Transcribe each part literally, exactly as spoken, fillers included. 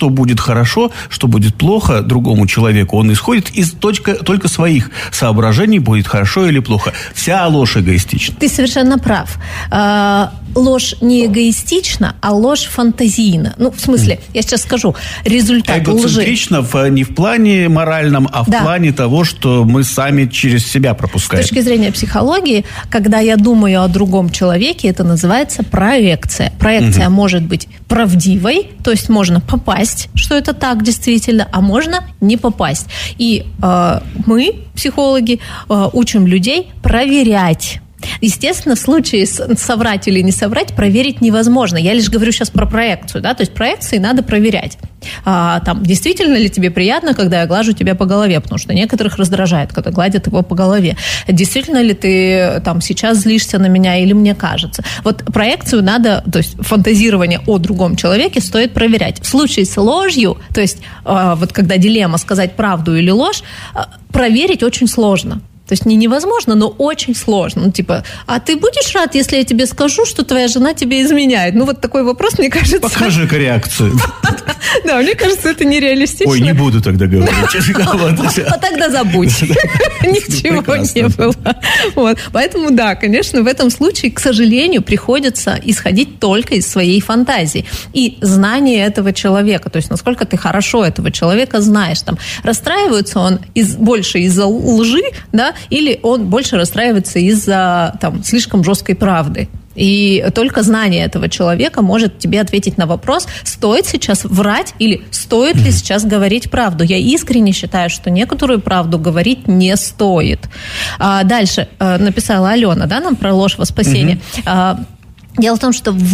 что будет хорошо, что будет плохо другому человеку. Он исходит из точка, только своих соображений, будет хорошо или плохо. Вся ложь эгоистична. Ты совершенно прав. Ложь не эгоистична, а ложь фантазийна. Ну, в смысле, я сейчас скажу, результат лжи. Эгоцентрично в, не в плане моральном, а в да. плане того, что мы сами через себя пропускаем. С точки зрения психологии, когда я думаю о другом человеке, это называется проекция. Проекция угу. может быть правдивой, то есть можно попасть, что это так действительно, а можно не попасть. И э, мы, психологи, э, учим людей проверять. Естественно, в случае соврать или не соврать проверить невозможно. Я лишь говорю сейчас про проекцию, да, то есть проекции надо проверять. А, там, действительно ли тебе приятно, когда я глажу тебя по голове, потому что некоторых раздражает, когда гладят его по голове. Действительно ли ты там сейчас злишься на меня или мне кажется? Вот проекцию надо, то есть фантазирование о другом человеке стоит проверять. В случае с ложью, то есть а, вот когда дилемма сказать правду или ложь, а, проверить очень сложно. То есть не невозможно, но очень сложно. Ну, типа, а ты будешь рад, если я тебе скажу, что твоя жена тебе изменяет? Ну, вот такой вопрос, мне кажется... Покажи-ка реакцию. Да, мне кажется, это нереалистично. Ой, не буду тогда говорить. А тогда забудь. Ничего не было. Поэтому, да, конечно, в этом случае, к сожалению, приходится исходить только из своей фантазии. И знания этого человека, то есть насколько ты хорошо этого человека знаешь. Там, расстраивается он больше из-за лжи, да, или он больше расстраивается из-за там, слишком жесткой правды. И только знание этого человека может тебе ответить на вопрос, стоит сейчас врать или стоит ли сейчас говорить правду. Я искренне считаю, что некоторую правду говорить не стоит. А дальше а, написала Алена, да, нам про ложь во спасение. Mm-hmm. А, дело в том, что в,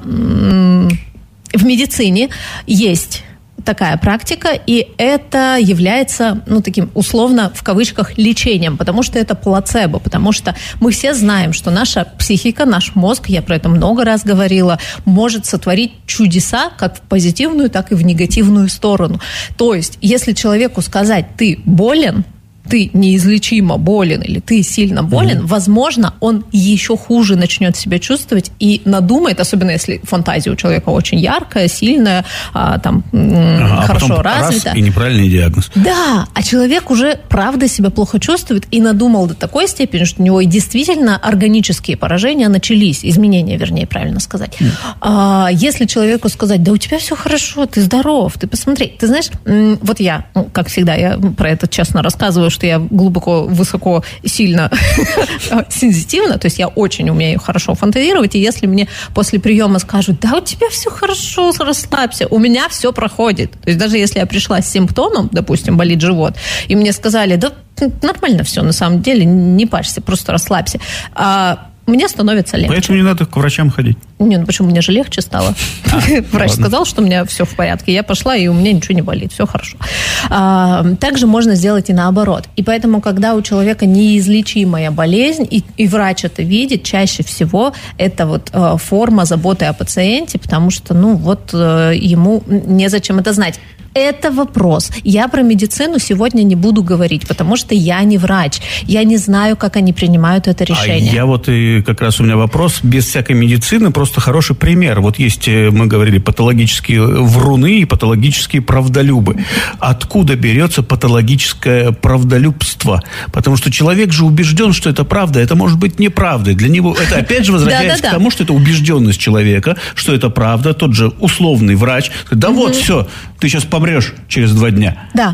в медицине есть... такая практика, и это является, ну, таким условно, в кавычках, лечением, потому что это плацебо, потому что мы все знаем, что наша психика, наш мозг, я про это много раз говорила, может сотворить чудеса как в позитивную, так и в негативную сторону. То есть, если человеку сказать «ты болен», ты неизлечимо болен или ты сильно болен, mm-hmm. возможно, он еще хуже начнет себя чувствовать и надумает, особенно если фантазия у человека очень яркая, сильная, а, там, ага, хорошо а развита. Раз, и неправильный диагноз. Да, а человек уже правда себя плохо чувствует и надумал до такой степени, что у него и действительно органические поражения начались, изменения, вернее, правильно сказать. Mm. А, если человеку сказать, да у тебя все хорошо, ты здоров, ты посмотри. Ты знаешь, вот я, как всегда, я про это честно рассказываю, что я глубоко, высоко, сильно сензитивна, то есть я очень умею хорошо фантазировать, и если мне после приема скажут, да, у тебя все хорошо, расслабься, у меня все проходит. То есть даже если я пришла с симптомом, допустим, болит живот, и мне сказали, да, нормально все, на самом деле, не парься, просто расслабься. А мне становится легче. Поэтому не надо к врачам ходить. Не, ну почему? Мне же легче стало. А, Врач ладно. сказал, что у меня все в порядке. Я пошла, и у меня ничего не болит. Все хорошо. А, также можно сделать и наоборот. И поэтому, когда у человека неизлечимая болезнь, и, и врач это видит, чаще всего это вот э, форма заботы о пациенте, потому что, ну, вот э, ему незачем это знать. Это вопрос. Я про медицину сегодня не буду говорить, потому что я не врач. Я не знаю, как они принимают это решение. А я вот и как раз у меня вопрос. Без всякой медицины просто хороший пример. Вот есть, мы говорили, патологические вруны и патологические правдолюбы. Откуда берется патологическое правдолюбство? Потому что человек же убежден, что это правда. Это может быть неправдой. Для него это опять же возвращается к тому, что это убежденность человека, что это правда. Тот же условный врач. Да вот, все, ты сейчас помрешь через два дня. Да.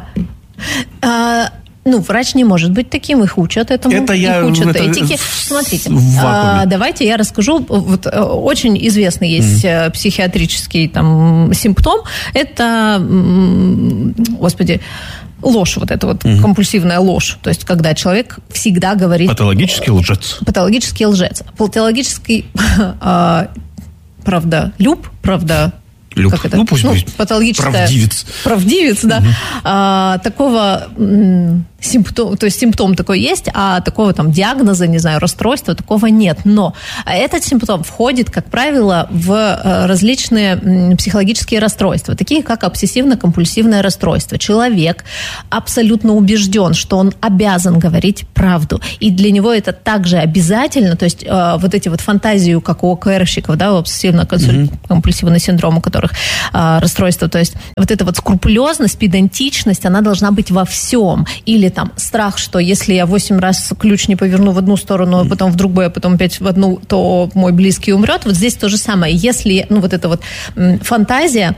А, ну, врач не может быть таким, их учат этому, это их я, учат это этике. Смотрите, а, давайте я расскажу. Вот, очень известный есть mm-hmm. психиатрический там, симптом. Это, господи, ложь, вот эта вот угу. компульсивная ложь. То есть, когда человек всегда говорит... Патологический лжец. Патологический лжец. Патологический а, правдолюб, правда... Люб. Как это? Ну, пусть ну, будет. Патологическая... Правдивец. Правдивец, да. Угу. А, такого м, симптом, то есть симптом такой есть, а такого там диагноза, не знаю, расстройства такого нет. Но этот симптом входит, как правило, в различные м, психологические расстройства, такие как обсессивно-компульсивное расстройство. Человек абсолютно убежден, что он обязан говорить правду. И для него это также обязательно, то есть э, вот эти вот фантазии, как у ОКРщиков, да, у обсессивно-компульсивного синдрома, который некоторых а, расстройства. То есть вот эта вот скрупулезность, педантичность, она должна быть во всем. Или там страх, что если я восемь раз ключ не поверну в одну сторону, а потом в другую, а потом опять в одну, то мой близкий умрет. Вот здесь то же самое. Если, ну, вот эта вот м, фантазия,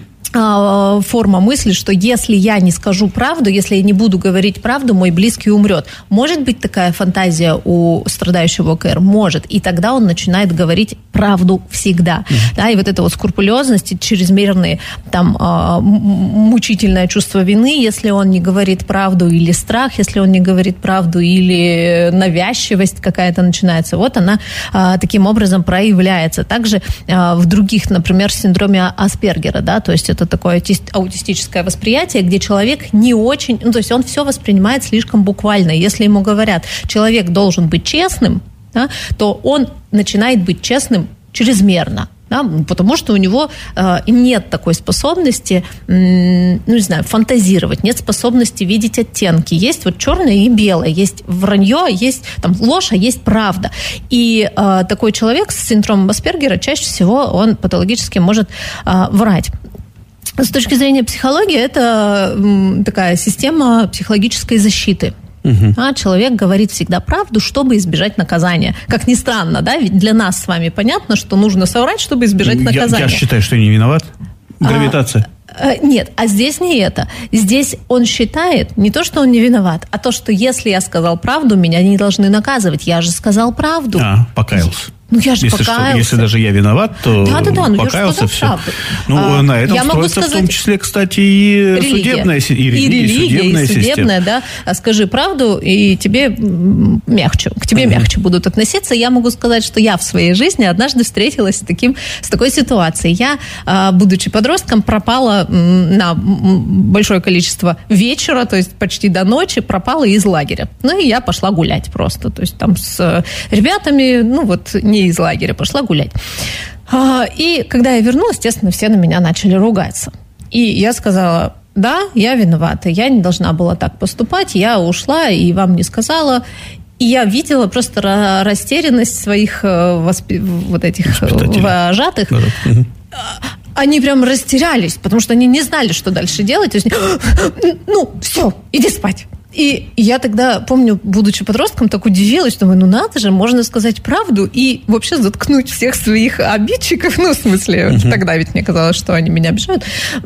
форма мысли, что если я не скажу правду, если я не буду говорить правду, мой близкий умрет. Может быть такая фантазия у страдающего ОКР? Может. И тогда он начинает говорить правду всегда. Mm-hmm. Да, и вот эта вот скрупулезность, чрезмерные, там, мучительное чувство вины, если он не говорит правду, или страх, если он не говорит правду, или навязчивость какая-то начинается. Вот она таким образом проявляется. Также в других, например, синдроме Аспергера, да, то есть это такое аутистическое восприятие, где человек не очень, ну, то есть он все воспринимает слишком буквально. Если ему говорят, человек должен быть честным, да, то он начинает быть честным чрезмерно. Да, потому что у него э, нет такой способности, э, ну, не знаю, фантазировать, нет способности видеть оттенки. Есть вот черное и белое, есть вранье, есть там ложь, а есть правда. И э, такой человек с синдромом Аспергера чаще всего он патологически может э, врать. С точки зрения психологии, это м, такая система психологической защиты. Угу. А человек говорит всегда правду, чтобы избежать наказания. Как ни странно, да, ведь для нас с вами понятно, что нужно соврать, чтобы избежать наказания. Я, я считаю, что я не виноват. Гравитация. А, нет, а здесь не это. Здесь он считает не то, что он не виноват, а то, что если я сказал правду, меня не должны наказывать. Я же сказал правду. А, покаялся. Ну, я же если покаялся. Что, если даже я виноват, то да, да, да, ну, покаялся, все. Правду. Ну, а, на этом строится сказать, в том числе, кстати, и религия. судебная, и религия, и, религия, и судебная, и судебная, да. Скажи правду, и тебе мягче, к тебе uh-huh. мягче будут относиться. Я могу сказать, что я в своей жизни однажды встретилась с, таким, с такой ситуацией. Я, будучи подростком, пропала на большое количество вечера, то есть почти до ночи, пропала из лагеря. Ну, и я пошла гулять просто. То есть там с ребятами, ну, вот не из лагеря, пошла гулять. И когда я вернулась, естественно, все на меня начали ругаться. И я сказала, да, я виновата, я не должна была так поступать, я ушла и вам не сказала. И я видела просто растерянность своих воспи... вот этих вожатых. Да. Они прям растерялись, потому что они не знали, что дальше делать. То есть, ну, все, иди спать. И я тогда, помню, будучи подростком, так удивилась, думаю, ну надо же, можно сказать правду и вообще заткнуть всех своих обидчиков, ну, в смысле, uh-huh. тогда ведь мне казалось, что они меня обижают,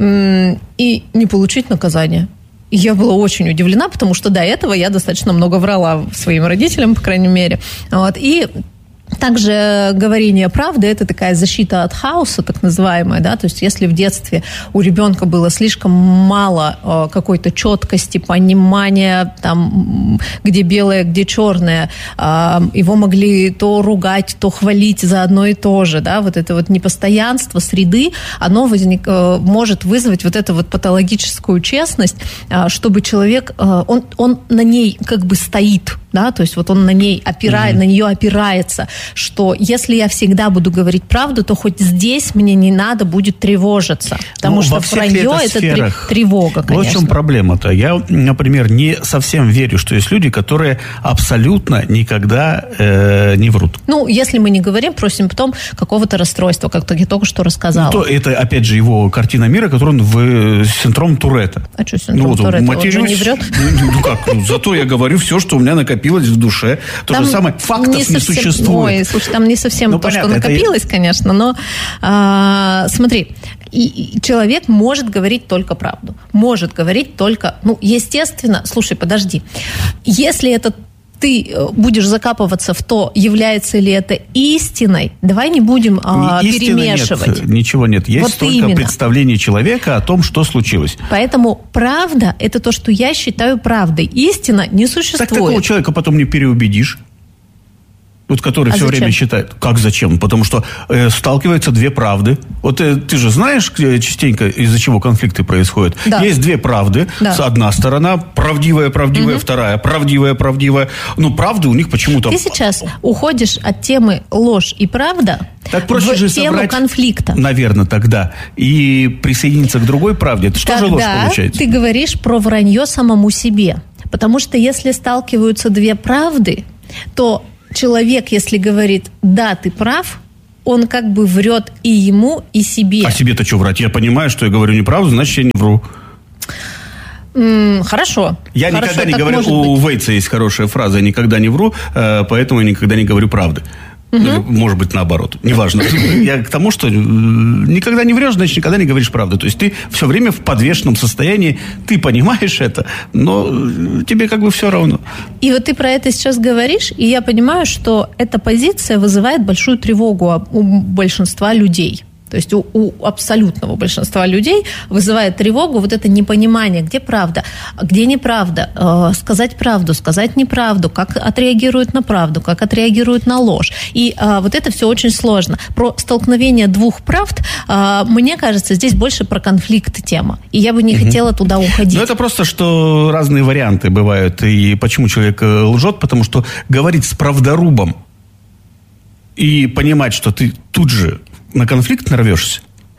и не получить наказание. И я была очень удивлена, потому что до этого я достаточно много врала своим родителям, по крайней мере, вот, и также говорение правды – это такая защита от хаоса, так называемая, да, то есть если в детстве у ребенка было слишком мало э, какой-то четкости, понимания, там, где белое, где черное, э, его могли то ругать, то хвалить за одно и то же, да, вот это вот непостоянство среды, оно возник, э, может вызвать вот эту вот патологическую честность, э, чтобы человек, э, он, он на ней как бы стоит, да, то есть вот он на ней опирает, mm-hmm. на нее опирается, что если я всегда буду говорить правду, то хоть здесь мне не надо будет тревожиться, потому ну, что вранье – это тревога, конечно. Вот в чем проблема-то. Я, например, не совсем верю, что есть люди, которые абсолютно никогда э, не врут. Ну, если мы не говорим про симптом какого-то расстройства, как я только что рассказала. Ну, то это, опять же, его картина мира, который он в синдром Туретта. А что синдром ну, Туретта? Он же не врет? Ну, как? Ну, зато я говорю все, что у меня накопилось в душе. То там же самое, фактов не, совсем, не существует. Ой, слушай, там не совсем ну, то, понятно, что накопилось, это... конечно, но а, смотри, и, и человек может говорить только правду. Может говорить только, ну, естественно, слушай, подожди, если это ты будешь закапываться в то, является ли это истиной, давай не будем а, не перемешивать. Нет, ничего нет. Есть вот только именно. Представление человека о том, что случилось. Поэтому правда – это то, что я считаю правдой. Истина не существует. Так такого человека потом не переубедишь. Вот который а все зачем? Время считает. Как зачем? Потому что э, сталкиваются две правды. Вот э, ты же знаешь частенько, из-за чего конфликты происходят. Да. Есть две правды. Да. Одна сторона правдивая, правдивая, угу. вторая правдивая, правдивая. Ну, правды у них почему-то... Ты сейчас уходишь от темы ложь и правда так проще в же тему собрать, конфликта. Наверное, тогда. И присоединиться к другой правде. Это что тогда же ложь получается? Ты говоришь про вранье самому себе. Потому что если сталкиваются две правды, то... Человек, если говорит, да, ты прав, он как бы врет и ему, и себе. А себе-то что врать? Я понимаю, что я говорю неправду, значит, я не вру. Mm, хорошо. Я хорошо, никогда не говорю, у Вейтса есть хорошая фраза, я никогда не вру, поэтому я никогда не говорю правды. Угу. Может быть, наоборот. Неважно. Я к тому, что никогда не врешь, значит, никогда не говоришь правду. То есть ты все время в подвешенном состоянии, ты понимаешь это, но тебе как бы все равно. И вот ты про это сейчас говоришь, и я понимаю, что эта позиция вызывает большую тревогу у большинства людей. То есть у, у абсолютного большинства людей вызывает тревогу вот это непонимание, где правда, где неправда, э, сказать правду, сказать неправду, как отреагируют на правду, как отреагируют на ложь. И э, вот это все очень сложно. Про столкновение двух правд, э, мне кажется, здесь больше про конфликт тема. И я бы не угу. хотела туда уходить. Ну, это просто, что разные варианты бывают. И почему человек лжет? Потому что говорить с правдорубом и понимать, что ты тут же на конфликт нарвешься?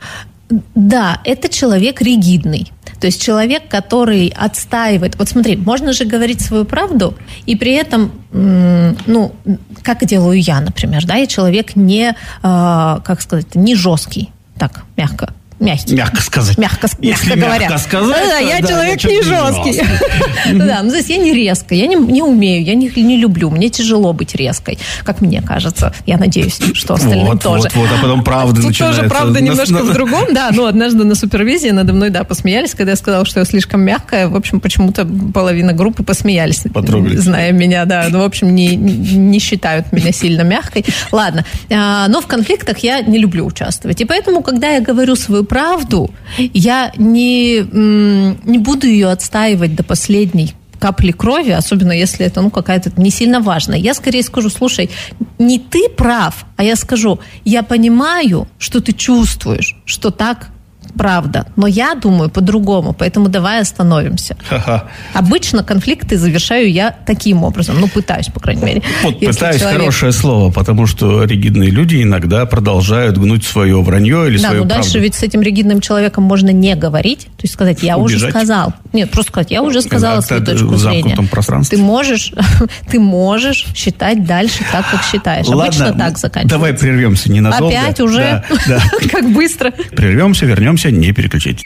Да, это человек ригидный. То есть человек, который отстаивает... Вот смотри, можно же говорить свою правду, и при этом, ну, как делаю я, например, да, я человек не, как сказать, не жесткий, так, мягко. Мягкий. Мягко сказать. Мягко, Если мягко говоря. Мягко сказать, да, я да, человек я не жесткий. Да, ну, то есть я не резкая, я не, не умею, я не, не люблю, мне тяжело быть резкой, как мне кажется. Я надеюсь, что остальным вот, тоже. Вот, вот, а потом правда Тут начинается. тоже правда немножко в другом, да, ну, однажды на супервизии надо мной, да, посмеялись, когда я сказала, что я слишком мягкая, в общем, почему-то половина группы посмеялись. Потрогали. Зная меня, да, ну, в общем, не, не считают меня сильно мягкой. Ладно, но в конфликтах я не люблю участвовать, и поэтому, когда я говорю свою правду, я не, не буду ее отстаивать до последней капли крови, особенно если это ну, какая-то не сильно важная. Я скорее скажу, слушай, не ты прав, а я скажу, я понимаю, что ты чувствуешь, что так правда, но я думаю по-другому, поэтому давай остановимся. Ха-ха. Обычно конфликты завершаю я таким образом, ну, пытаюсь, по крайней мере. Вот пытаюсь человек... хорошее слово, потому что ригидные люди иногда продолжают гнуть свое вранье или да, свою правду. Да, но дальше ведь с этим ригидным человеком можно не говорить, то есть сказать, я Убежать. уже сказал. Нет, просто сказать, я уже сказала свою точку зрения. Ты можешь, ты можешь считать дальше так, как считаешь. Ладно, обычно так заканчивается. Давай прервемся ненадолго. Опять уже? Да, да. Как быстро. Прервемся, вернемся, не переключайтесь.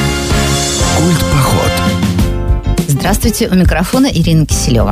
Культпоход. Здравствуйте, у микрофона Ирина Киселева.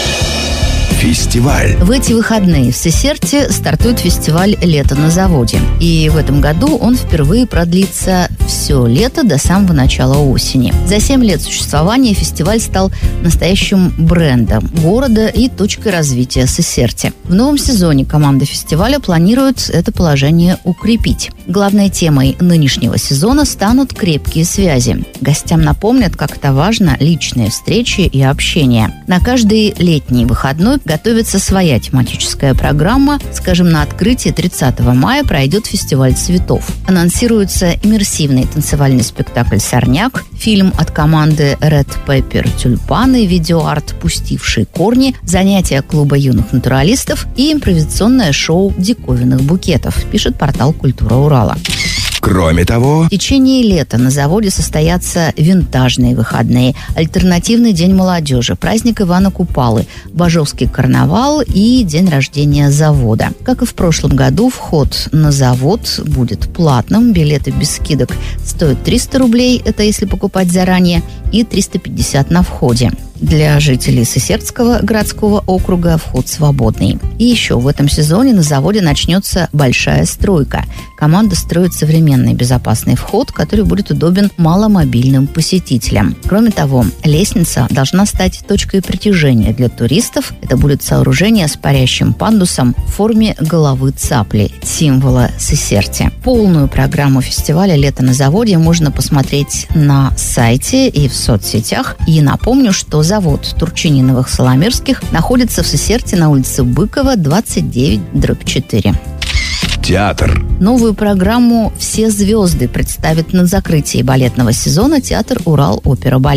Фестиваль. В эти выходные в Сесерте стартует фестиваль «Лето на заводе». И в этом году он впервые продлится все лето до самого начала осени. За семь лет существования фестиваль стал настоящим брендом города и точкой развития Сесерте. В новом сезоне команда фестиваля планирует это положение укрепить. Главной темой нынешнего сезона станут крепкие связи. Гостям напомнят, как это важно, личные встречи и общение. На каждый летний выходной готовится своя тематическая программа. Скажем, на открытии тридцатого мая пройдет фестиваль цветов. Анонсируется иммерсивный танцевальный спектакль «Сорняк», фильм от команды Red Pepper «Тюльпаны», видеоарт «Пустившие корни», занятия клуба юных натуралистов и импровизационное шоу диковинных букетов, пишет портал «Культура Урала». Кроме того, в течение лета на заводе состоятся винтажные выходные, альтернативный день молодежи, праздник Ивана Купалы, Бажовский карнавал и день рождения завода. Как и в прошлом году, вход на завод будет платным, билеты без скидок стоят триста рублей, это если покупать заранее, и триста пятьдесят на входе. Для жителей Сесертского городского округа вход свободный. И еще в этом сезоне на заводе начнется большая стройка. Команда строит современный безопасный вход, который будет удобен маломобильным посетителям. Кроме того, лестница должна стать точкой притяжения для туристов. Это будет сооружение с парящим пандусом в форме головы цапли, символа Сесерти. Полную программу фестиваля «Лето на заводе» можно посмотреть на сайте и в соцсетях. И напомню, что завод Турчининовых-Соломерских находится в Сесерте на улице Быкова, двадцать девять дробь четыре. Театр. Новую программу «Все звезды» представит на закрытии балетного сезона театр «Урал Опера Балет».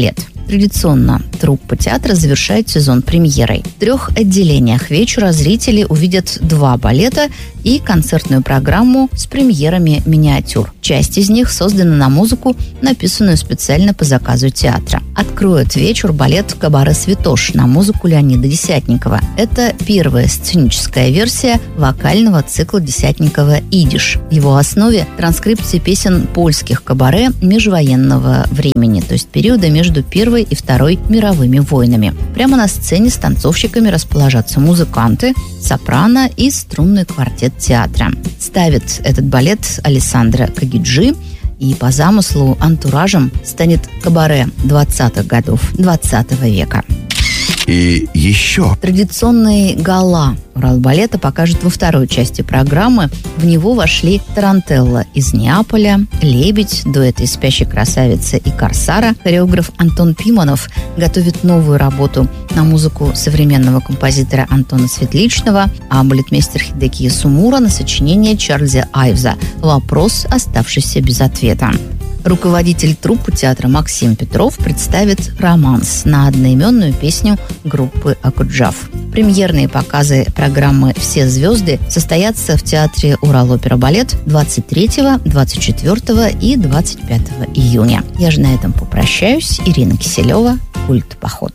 Традиционно труппа театра завершает сезон премьерой. В трех отделениях вечера зрители увидят два балета и концертную программу с премьерами миниатюр. Часть из них создана на музыку, написанную специально по заказу театра. Откроет вечер балет «Кабаре Святош» на музыку Леонида Десятникова. Это первая сценическая версия вокального цикла Десятникова «Идиш». В его основе транскрипции песен польских кабаре межвоенного времени, то есть периода между Первой и Второй мировыми войнами. Прямо на сцене с танцовщиками расположатся музыканты, сопрано и струнный квартет театра. Ставит этот балет Алессандро Кагиджи, и по замыслу антуражем станет кабаре двадцатых годов двадцатого века. И еще. Традиционный гала Уралбалета покажет во второй части программы. В него вошли тарантелла из Неаполя, лебедь, дуэт из «Спящей красавицы» и «Корсара». Хореограф Антон Пиманов готовит новую работу на музыку современного композитора Антона Светличного, а балетмейстер Хидекия Сумура на сочинение Чарльза Айвза «Вопрос, оставшийся без ответа». Руководитель труппы театра Максим Петров представит романс на одноименную песню группы «Акуджав». Премьерные показы программы «Все звезды» состоятся в театре Урал-Опера-Балет двадцать третьего, двадцать четвертого и двадцать пятого июня. Я же на этом попрощаюсь. Ирина Киселева, «Культ Поход».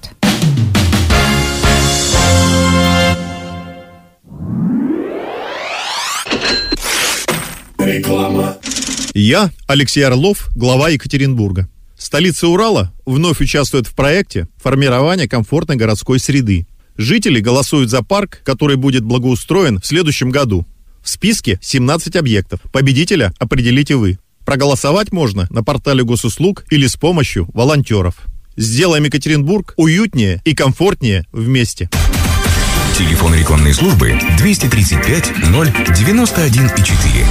Реклама. Я, Алексей Орлов, глава Екатеринбурга. Столица Урала вновь участвует в проекте формирования комфортной городской среды. Жители голосуют за парк, который будет благоустроен в следующем году. В списке семнадцать объектов. Победителя определите вы. Проголосовать можно на портале госуслуг или с помощью волонтеров. Сделаем Екатеринбург уютнее и комфортнее вместе. Телефон рекламной службы двести тридцать пять ноль девяносто один четыре.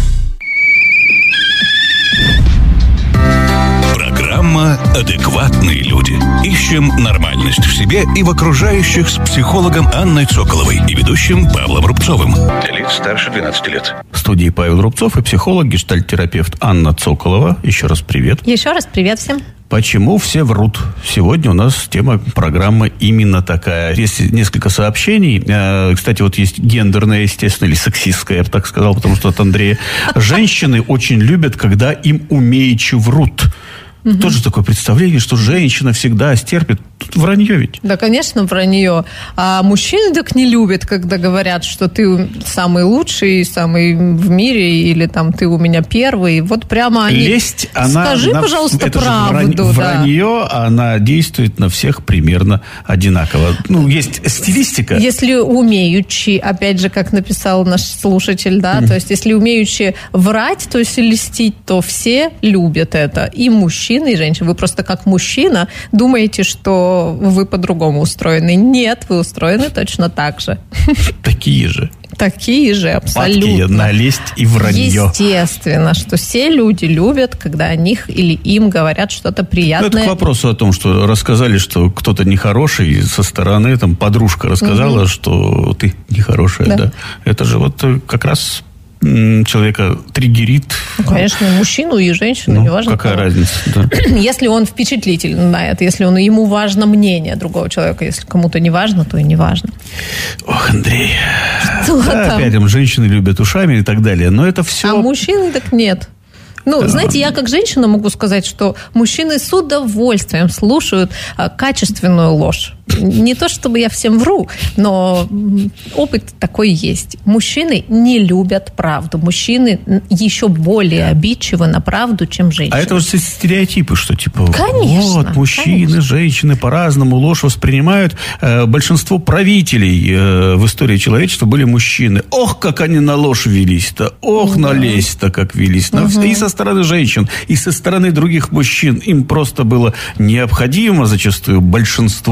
Программа «Адекватные люди». Ищем нормальность в себе и в окружающих с психологом Анной Цоколовой и ведущим Павлом Рубцовым. Для лиц старше двенадцати лет. В студии Павел Рубцов и психолог, гештальт-терапевт Анна Цоколова. Еще раз привет. Еще раз привет всем. Почему все врут? Сегодня у нас тема программы именно такая. Есть несколько сообщений. Кстати, вот есть гендерная, естественно, или сексистская, я бы так сказал, потому что от Андрея. Женщины очень любят, когда им умеючи врут. Угу. Тоже такое представление, что женщина всегда стерпит. Тут вранье ведь. Да, конечно, вранье. А мужчины так не любят, когда говорят, что ты самый лучший, самый в мире, или там ты у меня первый. Вот прямо они... Лесть, она... Скажи, на... пожалуйста, это правду. Врань... Да. Вранье, она действует на всех примерно одинаково. Ну, есть стилистика. Если умеючи, опять же, как написал наш слушатель, да, mm. то есть если умеючи врать, то есть льстить, то все любят это. И мужчины, и женщины. Вы просто как мужчина думаете, что вы по-другому устроены. Нет, вы устроены точно так же. Такие же. Такие же, абсолютно. Падки на лесть и вранье. Естественно, что все люди любят, когда о них или им говорят что-то приятное. Ну, это к вопросу о том, что рассказали, что кто-то нехороший, со стороны там подружка рассказала, угу. что ты нехорошая. Да. Да. Это же вот как раз... человека триггерит. Ну, конечно, и мужчину, и женщину, ну, неважно. Какая кого. разница, да. Если он впечатлительный на это, если он, ему важно мнение другого человека, если кому-то не важно, то и не важно. Ох, Андрей. Что да, там? Опять там женщины любят ушами и так далее, но это все... А мужчины так нет. Ну, да. Знаете, я как женщина могу сказать, что мужчины с удовольствием слушают а, качественную ложь. Не то, чтобы я всем вру, но опыт такой есть. Мужчины не любят правду. Мужчины еще более обидчивы на правду, чем женщины. А это уже стереотипы, что типа... Конечно. Вот, мужчины, конечно. женщины по-разному ложь воспринимают. Э, большинство правителей э, в истории человечества были мужчины. Ох, как они на ложь велись-то. Ох, да. на лесть-то как велись. Угу. И со стороны женщин, и со стороны других мужчин. Им просто было необходимо, зачастую, большинству,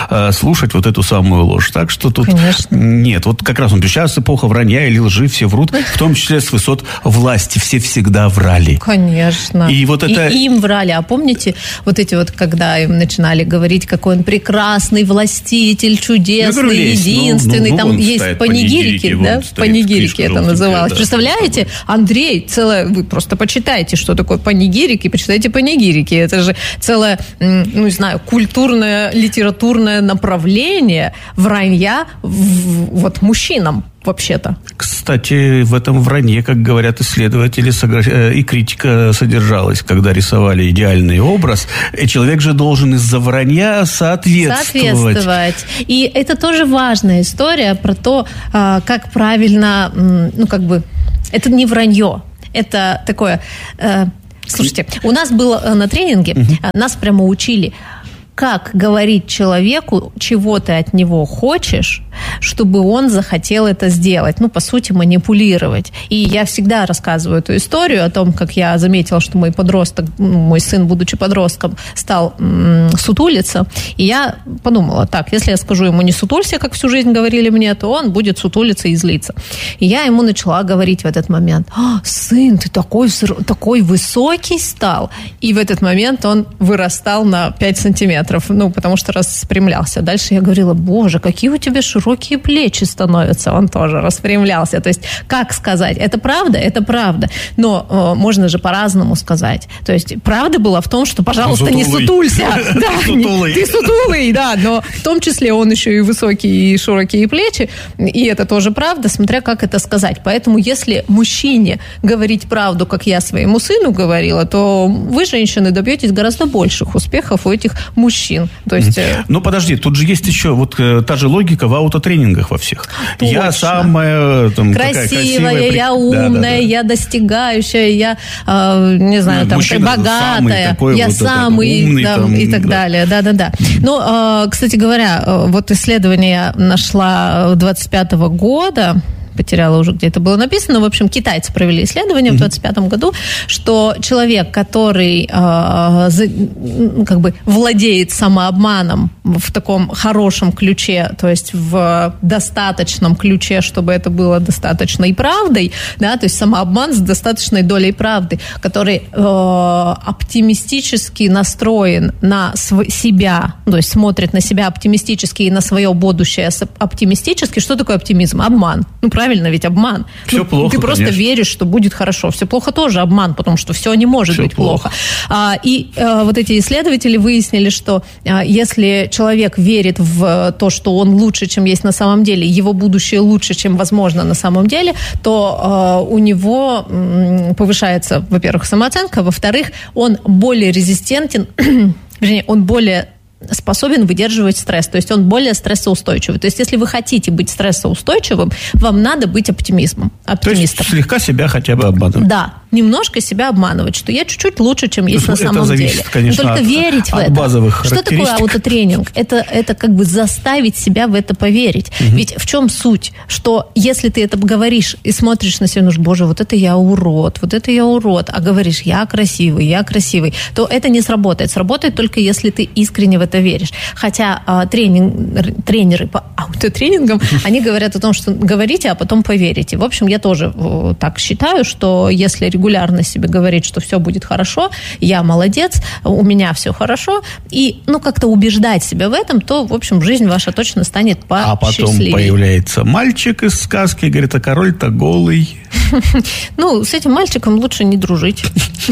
э, слушать вот эту самую ложь. Так что тут... Конечно. Нет, вот как раз он говорит, сейчас эпоха вранья или лжи, все врут, в том числе с высот власти. Все всегда врали. Конечно. И вот это... И им врали. А помните, вот эти вот, когда им начинали говорить, какой он прекрасный властитель, чудесный, говорю, единственный. Ну, ну, там есть панигирики, да? Панигирики это называлось. Да, представляете? Андрей, целое... Вы просто почитайте, что такое панигирики, почитайте панигирики. Это же целое, ну, не знаю, культурное, литературное направление вранья вот мужчинам. Вообще-то. Кстати, в этом вранье, как говорят исследователи, и критика содержалась, когда рисовали идеальный образ. И человек же должен из-за вранья соответствовать. Соответствовать. И это тоже важная история про то, как правильно, ну, как бы, это не вранье. Это такое... Слушайте, у нас было на тренинге, угу. нас прямо учили, как говорить человеку, чего ты от него хочешь, чтобы он захотел это сделать. Ну, по сути, манипулировать. И я всегда рассказываю эту историю о том, как я заметила, что мой подросток, мой сын, будучи подростком, стал м- сутулиться. И я подумала, так, если я скажу ему не сутулься, как всю жизнь говорили мне, то он будет сутулиться и злиться. И я ему начала говорить в этот момент: «А, сын, ты такой, такой высокий стал». И в этот момент он вырастал на пять сантиметров, ну, потому что распрямлялся. Дальше я говорила: боже, какие у тебя широкие плечи становятся. Он тоже распрямлялся. То есть, как сказать? Это правда? Это правда. Но э, можно же по-разному сказать. То есть, правда была в том, что, пожалуйста, сутулый. Не сутулься. Да, сутулый. Ты сутулый, да. Но в том числе он еще и высокие, и широкие плечи. И это тоже правда, смотря как это сказать. Поэтому, если мужчине говорить правду, как я своему сыну говорила, то вы, женщины, добьетесь гораздо больших успехов у этих мужчин. То есть... Ну, подожди, тут же есть еще вот э, та же логика в аутотренингах во всех. Точно. Я самая... Там, красивая, красивая, я умная, да, да, да. я достигающая, я, э, не знаю, там, богатая, самый, я вот самый, умный, да, там, и так да. далее. Да-да-да. Ну, э, кстати говоря, вот исследование я нашла двадцать пятого года, потеряла уже, где это было написано. В общем, китайцы провели исследование mm-hmm. в двадцать пятом году, что человек, который э, за, как бы владеет самообманом в таком хорошем ключе, то есть в достаточном ключе, чтобы это было достаточной правдой, да, то есть самообман с достаточной долей правды, который э, оптимистически настроен на св- себя, то есть смотрит на себя оптимистически и на свое будущее оптимистически. Что такое оптимизм? Обман. Ну, правильно. Правильно, ведь обман. Все ну, плохо, ты просто конечно. веришь, что будет хорошо. Все плохо тоже обман, потому что все не может все быть плохо. плохо. А, и а, вот эти исследователи выяснили, что а, если человек верит в то, что он лучше, чем есть на самом деле, его будущее лучше, чем возможно на самом деле, то а, у него м, повышается, во-первых, самооценка, во-вторых, он более резистентен, вернее, он более способен выдерживать стресс, то есть он более стрессоустойчивый. То есть если вы хотите быть стрессоустойчивым, вам надо быть оптимизмом, оптимистом. То есть слегка себя хотя бы обманывать. Да, немножко себя обманывать, что я чуть-чуть лучше, чем есть на это самом зависит, деле. Конечно, но только от, верить от в это. Базовых что такое аутотренинг? Это, это как бы заставить себя в это поверить. Угу. Ведь в чем суть? Что если ты это говоришь и смотришь на себя, ну, боже, вот это я урод, вот это я урод, а говоришь, я красивый, я красивый, то это не сработает. Сработает только если ты искренне в это веришь. Хотя а, тренинг, тренеры по аутотренингам, они говорят о том, что говорите, а потом поверите. В общем, я тоже э, так считаю, что если регулярно себе говорить, что все будет хорошо, я молодец, у меня все хорошо, и, ну, как-то убеждать себя в этом, то, в общем, жизнь ваша точно станет посчастливее. А потом появляется мальчик из сказки и говорит, а король-то голый. Ну, с этим мальчиком лучше не дружить.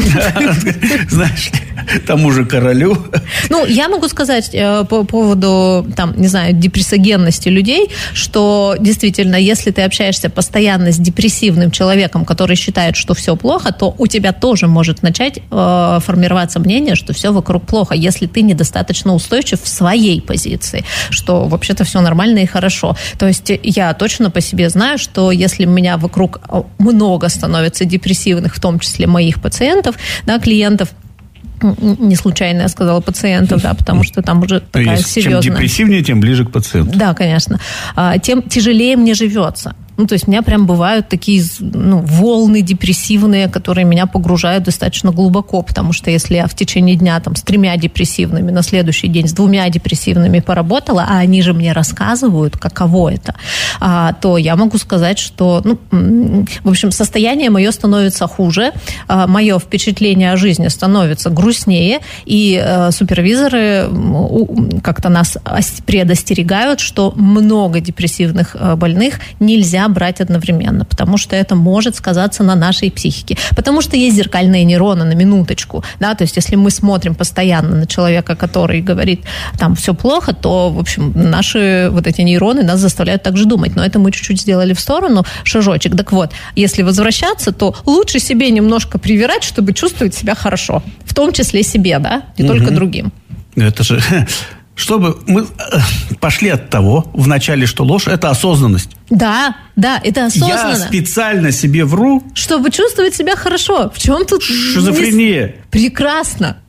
Знаешь, тому же королю. Ну, я могу сказать по поводу, там, не знаю, депрессогенности людей, что действительно, если ты общаешься постоянно с депрессивным человеком, который считает, что все плохо, то у тебя тоже может начать э, формироваться мнение, что все вокруг плохо, если ты недостаточно устойчив в своей позиции, что вообще-то все нормально и хорошо. То есть я точно по себе знаю, что если у меня вокруг много становится депрессивных, в том числе моих пациентов, да, клиентов, не случайно я сказала пациентов, да, потому что там уже такая есть, серьезная... Чем депрессивнее, тем ближе к пациенту. Да, конечно. Тем тяжелее мне живется. Ну, то есть у меня прям бывают такие, ну, волны депрессивные, которые меня погружают достаточно глубоко, потому что если я в течение дня там с тремя депрессивными, на следующий день с двумя депрессивными поработала, а они же мне рассказывают, каково это, а, то я могу сказать, что, ну, в общем, состояние мое становится хуже, а, мое впечатление о жизни становится грустнее, и а, супервизоры как-то нас предостерегают, что много депрессивных а, больных нельзя брать одновременно, потому что это может сказаться на нашей психике. Потому что есть зеркальные нейроны, на минуточку, да, то есть если мы смотрим постоянно на человека, который говорит, там, все плохо, то, в общем, наши вот эти нейроны нас заставляют так же думать. Но это мы чуть-чуть сделали в сторону, шажочек. Так вот, если возвращаться, то лучше себе немножко привирать, чтобы чувствовать себя хорошо. В том числе себе, да, не угу. только другим. Это же... Чтобы мы пошли от того, вначале, что ложь – это осознанность. Да, да, это осознанно. Я специально себе вру. Чтобы чувствовать себя хорошо. В чем тут... Шизофрения. Прекрасно.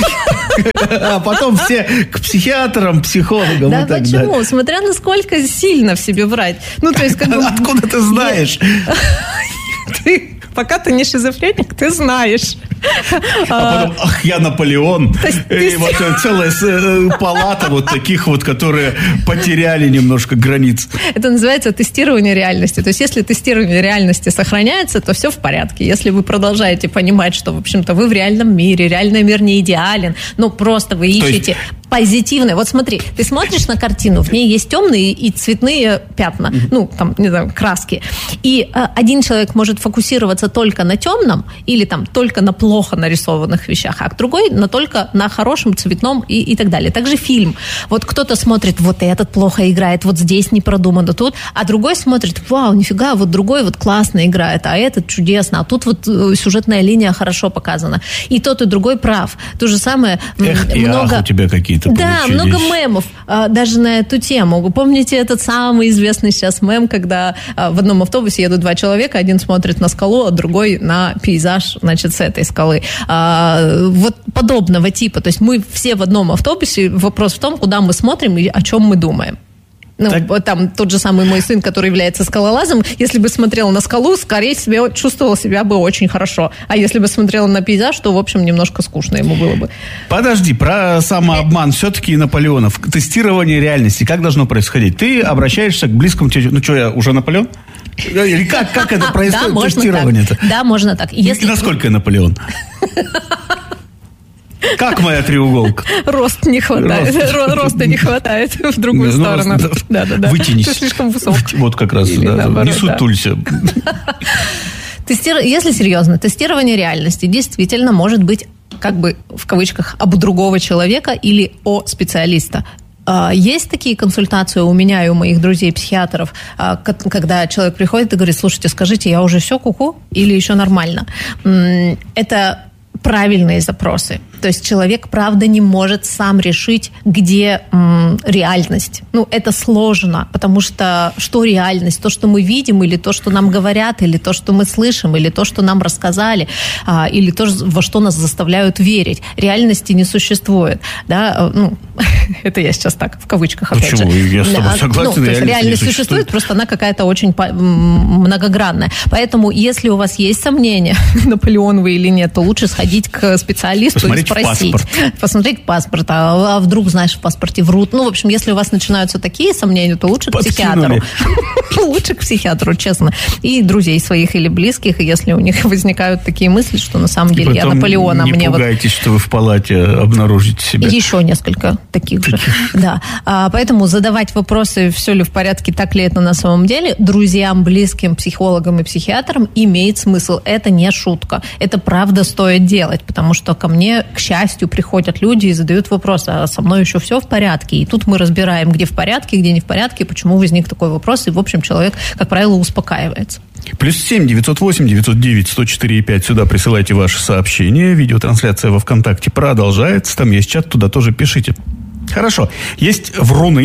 А потом все к психиатрам, психологам да, и так почему? далее. Смотря насколько сильно в себе врать. Ну, то есть, как бы... Откуда ты знаешь? Ты... Пока ты не шизофреник, ты знаешь. А потом, ах, я Наполеон. И вот целая палата вот таких вот, которые потеряли немножко границ. Это называется тестирование реальности. То есть, если тестирование реальности сохраняется, то все в порядке. Если вы продолжаете понимать, что, в общем-то, вы в реальном мире, реальный мир не идеален, но просто вы ищете... позитивное. Вот смотри, ты смотришь на картину, в ней есть темные и цветные пятна, mm-hmm. ну, там, не знаю, краски. И э, один человек может фокусироваться только на темном или там только на плохо нарисованных вещах, а другой на только на хорошем, цветном и, и так далее. Также фильм. Вот кто-то смотрит, вот этот плохо играет, вот здесь не продумано, тут, а другой смотрит, вау, нифига, вот другой вот классно играет, а этот чудесно, а тут вот сюжетная линия хорошо показана. И тот, и другой прав. То же самое... Эх, много... ах, у тебя какие-то Да, получились. Много мемов а, даже на эту тему. Вы помните этот самый известный сейчас мем, когда а, в одном автобусе едут два человека, один смотрит на скалу, а другой на пейзаж, значит, с этой скалы. А, вот подобного типа. То есть мы все в одном автобусе. Вопрос в том, куда мы смотрим и о чем мы думаем. Ну, так... там тот же самый мой сын, который является скалолазом, если бы смотрел на скалу, скорее всего, чувствовал себя бы очень хорошо. А если бы смотрел на пейзаж, то, в общем, немножко скучно ему было бы. Подожди, про самообман все-таки Наполеонов. Тестирование реальности. Как должно происходить? Ты обращаешься к близкому тебе... Ну что, я уже Наполеон? Или как, как это происходит, да, тестирование-то? Да, можно так. Если... Насколько я Наполеон? Как моя треуголка? Рост не хватает. Рост. Роста не хватает в другую ну, сторону. Ну, да, да, да. Вытянись. Ты слишком высок. Вот как раз, да. Наоборот, не сутулься. Да. Тестир... Если серьезно, тестирование реальности действительно может быть, как бы, в кавычках, об другого человека или о специалиста. Есть такие консультации у меня и у моих друзей-психиатров, когда человек приходит и говорит, слушайте, скажите, я уже все ку-ку или еще нормально? Это правильные запросы. То есть человек, правда, не может сам решить, где м, реальность. Ну, это сложно, потому что что реальность? То, что мы видим, или то, что нам говорят, или то, что мы слышим, или то, что нам рассказали, а, или то, во что нас заставляют верить. Реальности не существует. Да? Ну, это я сейчас так, в кавычках, опять Почему? же. Я с тобой согласен, ну, реальность, реальность существует, существует, просто она какая-то очень многогранная. Поэтому, если у вас есть сомнения, Наполеон вы или нет, то лучше сходить к специалисту и спросить. Паспорт. Посмотреть паспорт, а, а вдруг, знаешь, в паспорте врут. Ну, в общем, если у вас начинаются такие сомнения, то лучше к психиатру. Лучше к психиатру, честно. И друзей своих или близких, если у них возникают такие мысли, что на самом деле я Наполеон, а мне вот... не пугайтесь, что вы в палате обнаружите себя. Еще несколько таких же. Да. А, поэтому задавать вопросы, все ли в порядке, так ли это на самом деле, друзьям, близким, психологам и психиатрам имеет смысл. Это не шутка. Это правда стоит делать, потому что ко мне, к счастью, приходят люди и задают вопрос, а со мной еще все в порядке? И тут мы разбираем, где в порядке, где не в порядке, почему возник такой вопрос, и, в общем, человек, как правило, успокаивается. Плюс семь девятьсот восемь девятьсот девять сто четыре и пять. Сюда присылайте ваши сообщения. Видеотрансляция во ВКонтакте продолжается. Там есть чат, туда тоже пишите. Хорошо. Есть вруны,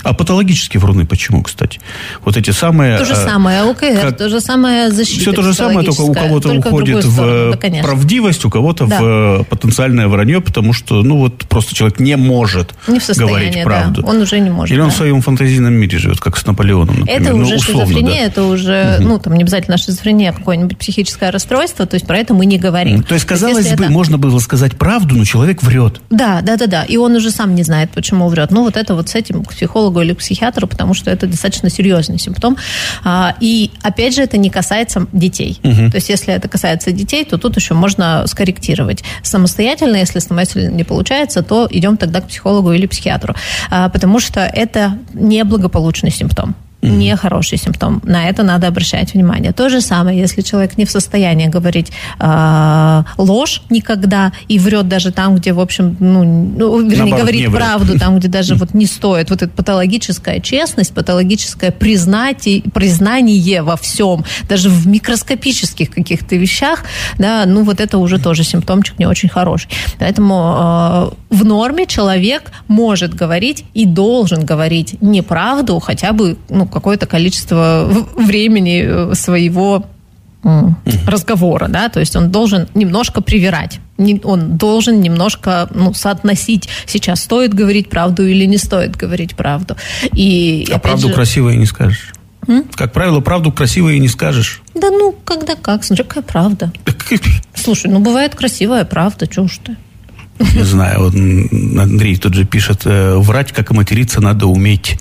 А патологические вруны почему, кстати? Вот эти самые... То же самое ОКР, как... то же самое защита. Все то же самое, только у кого-то только уходит в, в да, правдивость, у кого-то да. в потенциальное вранье, потому что, ну, вот просто человек не может не говорить правду. Да, он уже не может. Или он да. в своем фантазийном мире живет, как с Наполеоном, например. Это ну, уже условно, шизофрения, да. это уже, угу. ну, там не обязательно шизофрения, а какое-нибудь психическое расстройство, то есть про это мы не говорим. То есть, казалось то есть, бы, это... можно было сказать правду, но человек врет. Да, да, да, да. И он уже сам не знает, почему врет. Ну, вот это вот с этим к психологу или к психиатру, потому что это достаточно серьезный симптом. И, опять же, это не касается детей. Угу. То есть, если это касается детей, то тут еще можно скорректировать. Самостоятельно, если самостоятельно не получается, то идем тогда к психологу или психиатру. Потому что это неблагополучный симптом. Нехороший симптом. На это надо обращать внимание. То же самое, если человек не в состоянии говорить э, ложь никогда и врет даже там, где, в общем, ну, ну вернее, Наоборот, говорит правду, там, где даже вот не стоит. Вот эта патологическая честность, патологическое признание, признание во всем, даже в микроскопических каких-то вещах, да, ну, вот это уже тоже симптомчик не очень хороший. Поэтому э, в норме человек может говорить и должен говорить неправду хотя бы, ну, какое-то количество времени своего разговора, да, то есть он должен немножко привирать, он должен немножко, ну, соотносить, сейчас стоит говорить правду или не стоит говорить правду. И, а правду же... красиво и не скажешь. М? Как правило, правду красиво и не скажешь. Да ну, когда как, смотри, какая правда. Слушай, ну, бывает красивая правда, чего уж ты. Не знаю, вот Андрей тут же пишет, врать, как и материться, надо уметь.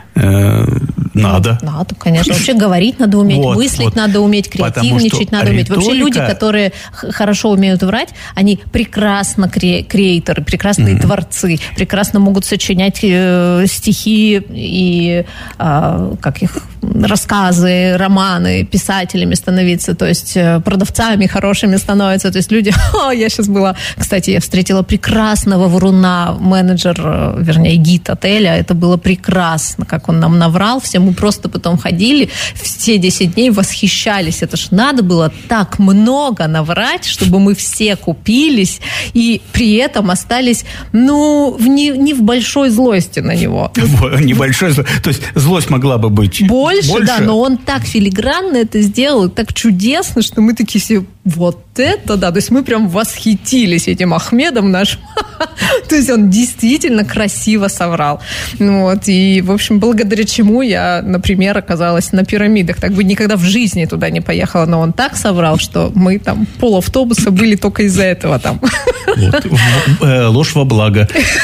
Надо. Надо, конечно. Вообще говорить надо уметь, вот, мыслить вот. надо уметь, креативничать надо уметь. Вообще люди, которые хорошо умеют врать, они прекрасно кре- креаторы, прекрасные mm-hmm. творцы, прекрасно могут сочинять э, стихи и э, как их рассказы, романы, писателями становиться, то есть э, продавцами хорошими становятся. То есть люди... О, я сейчас была... Кстати, я встретила прекрасного вруна, менеджер, вернее, гид отеля. Это было прекрасно, как он нам наврал, все мы просто потом ходили, все десять дней восхищались. Это ж надо было так много наврать, чтобы мы все купились и при этом остались, ну, в не, не в большой злости на него. Небольшой злость. То есть злость могла бы быть больше, больше, да, но он так филигранно это сделал, так чудесно, что мы такие все, вот это да, то есть мы прям восхитились этим Ахмедом нашим. То есть он действительно красиво соврал. Вот, и, в общем, благодаря чему я, например, оказалась на пирамидах. Так бы никогда в жизни туда не поехала, но он так соврал, что мы там полавтобуса были только из-за этого там. Вот. Ложь во благо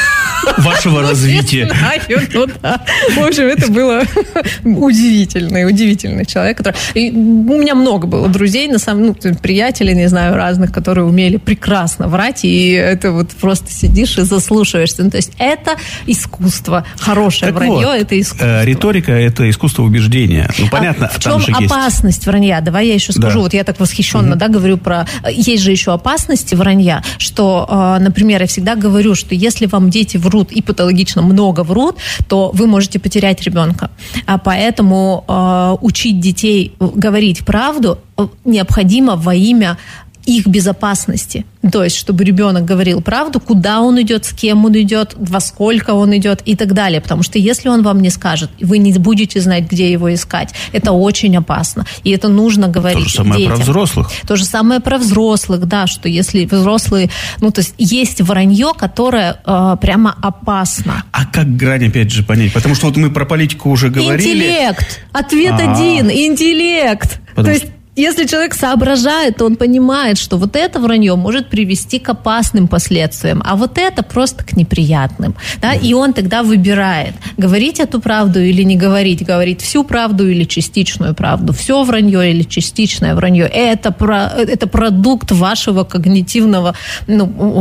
вашего развития. Ну, да. В общем, это было удивительный, удивительный человек. Который... И у меня много было друзей, на самом... ну, приятелей, не знаю, разных, которые умели прекрасно врать, и это вот просто сидишь и заслушиваешься. Ну, то есть это искусство. Хорошее так вранье вот, – это искусство. Риторика – это искусство убеждения. Ну, понятно, а в чем опасность есть... вранья? Давай я еще скажу. Да. Вот я так восхищенно, угу. да, говорю про... Есть же еще опасности вранья, что, например, я всегда говорю, что если вам дети врут и патологично много врут, то вы можете потерять ребенка. А поэтому э, учить детей говорить правду необходимо во имя их безопасности. То есть, чтобы ребенок говорил правду, куда он идет, с кем он идет, во сколько он идет и так далее. Потому что если он вам не скажет, вы не будете знать, где его искать. Это очень опасно. И это нужно говорить детям. То же самое детям. Про взрослых. То же самое про взрослых, да, что если взрослые... Ну, то есть, есть вранье, которое э, прямо опасно. А как грань, опять же, понять? Потому что вот мы про политику уже говорили. Интеллект. Ответ А-а-а. один. Интеллект. Потому то есть, если человек соображает, то он понимает, что вот это вранье может привести к опасным последствиям, а вот это просто к неприятным. Да? И он тогда выбирает, говорить эту правду или не говорить, говорить всю правду или частичную правду, все вранье или частичное вранье. Это, про, это продукт вашего когнитивного ну,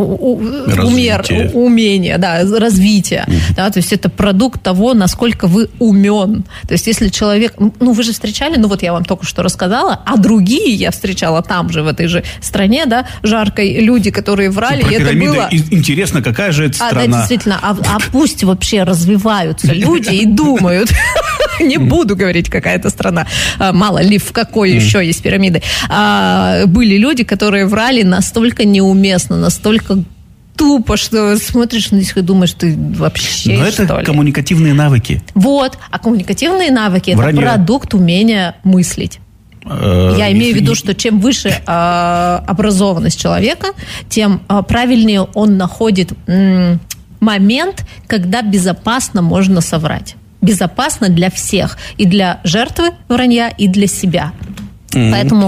умер, умения, да, развития. Mm-hmm. Да? То есть это продукт того, насколько вы умен. То есть если человек... Ну, вы же встречали, ну вот я вам только что рассказала, а другие я встречала там же, в этой же стране, да, жаркой, люди, которые врали. Про и это было... Интересно, какая же это страна? А, да, действительно, а, а пусть вообще развиваются люди и думают. Не буду говорить, какая это страна. Мало ли, в какой еще есть пирамиды. Были люди, которые врали настолько неуместно, настолько тупо, что смотришь на них и думаешь, ты вообще, Но что это ли? коммуникативные навыки. Вот. А коммуникативные навыки – Вранье. это продукт умения мыслить. Я имею в виду, что чем выше э, образованность человека, тем э, правильнее он находит м, момент, когда безопасно можно соврать. Безопасно для всех. И для жертвы вранья, и для себя. Mm-hmm. Поэтому,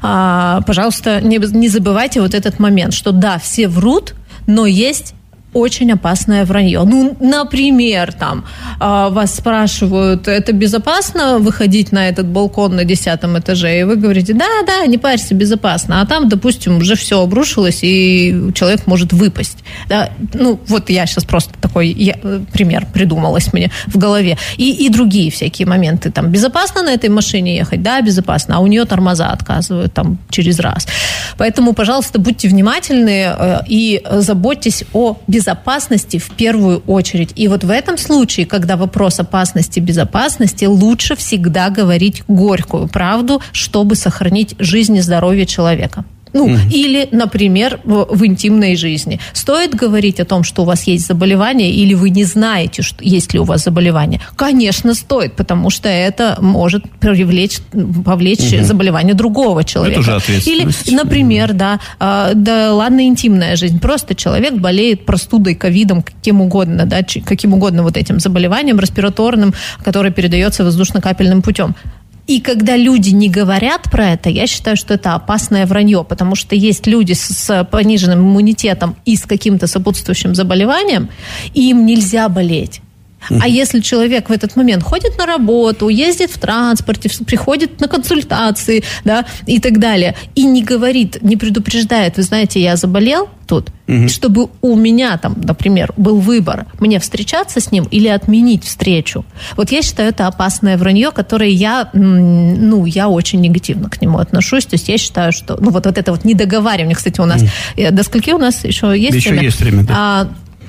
э, пожалуйста, не, не забывайте вот этот момент, что да, все врут, но есть очень опасное вранье. Ну, например, там э, вас спрашивают, это безопасно выходить на этот балкон на десятом этаже? И вы говорите, да, да, не парься, безопасно. А там, допустим, уже все обрушилось, и человек может выпасть. Да? Ну, вот я сейчас просто такой я, пример придумалась мне в голове. И, и другие всякие моменты. Там, безопасно на этой машине ехать? Да, безопасно. А у нее тормоза отказывают там через раз. Поэтому, пожалуйста, будьте внимательны э, и заботьтесь о безопасности. Безопасности в первую очередь. И вот в этом случае, когда вопрос опасности, безопасности, лучше всегда говорить горькую правду, чтобы сохранить жизнь и здоровье человека. Ну, mm-hmm. или, например, в, в интимной жизни. Стоит говорить о том, что у вас есть заболевание, или вы не знаете, что, есть ли у вас заболевание? Конечно, стоит, потому что это может привлечь, повлечь mm-hmm. заболевание другого человека. Это уже ответственность. Или, например, mm-hmm. да, э, да, ладно, интимная жизнь. Просто человек болеет простудой, ковидом, каким угодно, да, каким угодно вот этим заболеванием респираторным, которое передается воздушно-капельным путем. И когда люди не говорят про это, я считаю, что это опасное вранье, потому что есть люди с пониженным иммунитетом и с каким-то сопутствующим заболеванием, и им нельзя болеть. А если человек в этот момент ходит на работу, ездит в транспорте, приходит на консультации, да, и так далее, и не говорит, не предупреждает, вы знаете, я заболел тут, угу. чтобы у меня там, например, был выбор, мне встречаться с ним или отменить встречу. Вот я считаю, это опасное вранье, которое я, ну, я очень негативно к нему отношусь. То есть я считаю, что, ну, вот, вот это вот недоговаривание, кстати, у нас, угу. до скольки у нас еще есть еще время? Еще есть время, да. А,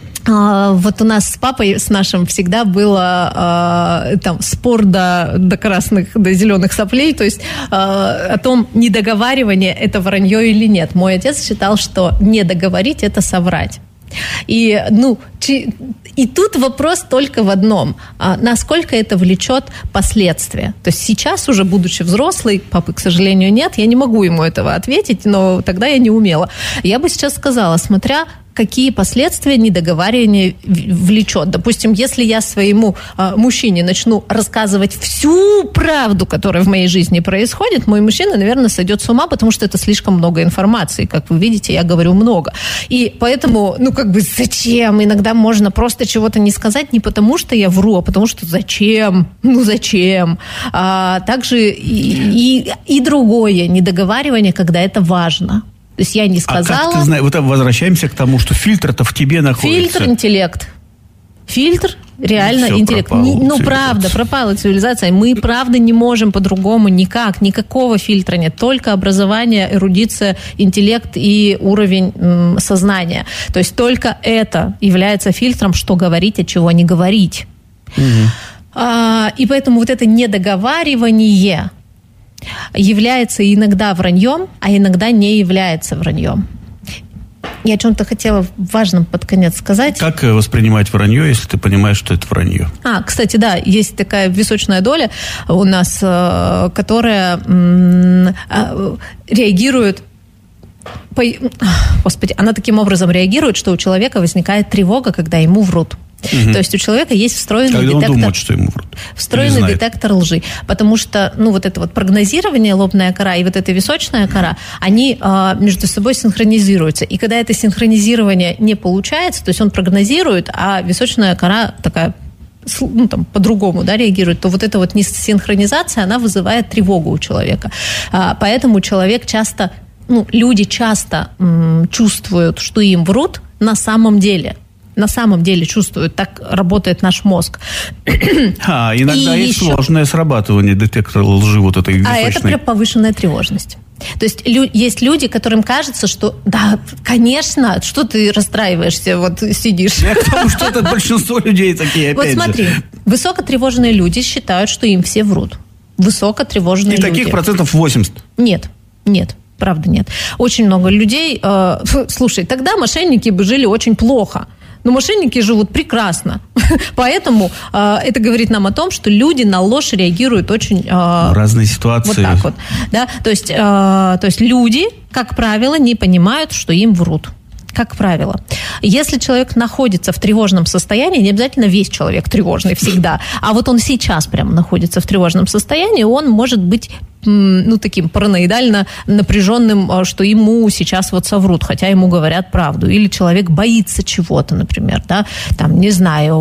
Вот у нас с папой, с нашим, всегда было э, там, спор до, до красных, до зеленых соплей, то есть э, о том, недоговаривание – это вранье или нет. Мой отец считал, что не договорить – это соврать. И, ну, и тут вопрос только в одном. Насколько это влечет последствия? То есть сейчас уже, будучи взрослой, папы, к сожалению, нет, я не могу ему этого ответить, но тогда я не умела. Я бы сейчас сказала, смотря какие последствия недоговаривание влечет. Допустим, если я своему э, мужчине начну рассказывать всю правду, которая в моей жизни происходит, мой мужчина, наверное, сойдет с ума, потому что это слишком много информации. Как вы видите, я говорю много. И поэтому, ну, как бы, зачем? Иногда можно просто чего-то не сказать не потому, что я вру, а потому что зачем? Ну, зачем? А также и, и, и другое недоговаривание, когда это важно. То есть я не сказала... А как ты знаешь, вот возвращаемся к тому, что фильтр-то в тебе находится. Фильтр, интеллект. Фильтр, реально Все, интеллект. пропала Не, ну, правда, пропала цивилизация. Мы, правда, не можем по-другому никак. Никакого фильтра нет. Только образование, эрудиция, интеллект и уровень м, сознания. То есть только это является фильтром, что говорить, а чего не говорить. Угу. А, и поэтому вот это недоговаривание является иногда враньем, а иногда не является враньем. Я о чем-то хотела важным под конец сказать. Как воспринимать вранье, если ты понимаешь, что это вранье? А, кстати, да, есть такая височная доля у нас, которая реагирует... Господи, она таким образом реагирует, что у человека возникает тревога, когда ему врут. Угу. То есть у человека есть встроенный когда детектор... он думает, что ему врут. Встроенный детектор лжи. Потому что, ну, вот это вот прогнозирование, лобная кора и вот эта височная кора, они э, между собой синхронизируются. И когда это синхронизирование не получается, то есть он прогнозирует, а височная кора такая... ну, там, по-другому, да, реагирует, то вот эта вот несинхронизация, она вызывает тревогу у человека. А, поэтому человек часто, ну, люди часто м, чувствуют, что им врут на самом деле. На самом деле чувствуют, так работает наш мозг. А, иногда и есть еще... сложное срабатывание детектора лжи, вот этой височной. А это прям повышенная тревожность. То есть лю- есть люди, которым кажется, что да, конечно, что ты расстраиваешься, вот сидишь. Я к тому, что это большинство людей такие, опять же. Вот смотри, высокотревоженные люди считают, что им все врут. Высокотревоженные люди. И таких процентов восемьдесят. Нет, нет. Правда нет. Очень много людей... Э, слушай, тогда мошенники бы жили очень плохо. Но мошенники живут прекрасно. Поэтому э, это говорит нам о том, что люди на ложь реагируют очень... Э, в разные ситуации. Вот так вот. Да? То есть, э, то есть люди, как правило, не понимают, что им врут. Как правило. Если человек находится в тревожном состоянии, не обязательно весь человек тревожный всегда, а вот он сейчас прямо находится в тревожном состоянии, он может быть ну, таким параноидально напряженным, что ему сейчас вот соврут, хотя ему говорят правду. Или человек боится чего-то, например, да, там, не знаю,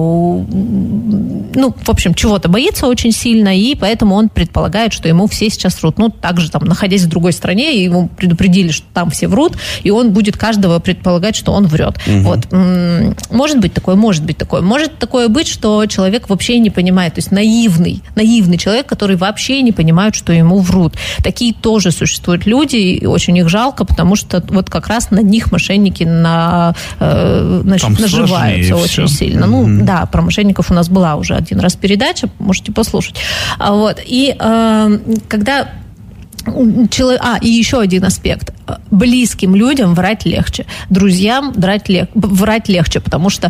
ну, в общем, чего-то боится очень сильно, и поэтому он предполагает, что ему все сейчас врут. Ну, также, там, находясь в другой стране, ему предупредили, что там все врут, и он будет каждого предполагать, что он врет. Угу. Вот. Может быть такое, может быть такое. Может такое быть, что человек вообще не понимает, то есть наивный, наивный человек, который вообще не понимает, что ему врут. Такие тоже существуют люди, и очень их жалко, потому что вот как раз на них мошенники на, э, значит, наживаются очень все. сильно. Mm-hmm. Ну, да, про мошенников у нас была уже один раз передача, можете послушать. Вот. И э, когда... Человек... А, и еще один аспект. Близким людям врать легче. Друзьям врать, лег... врать легче, потому что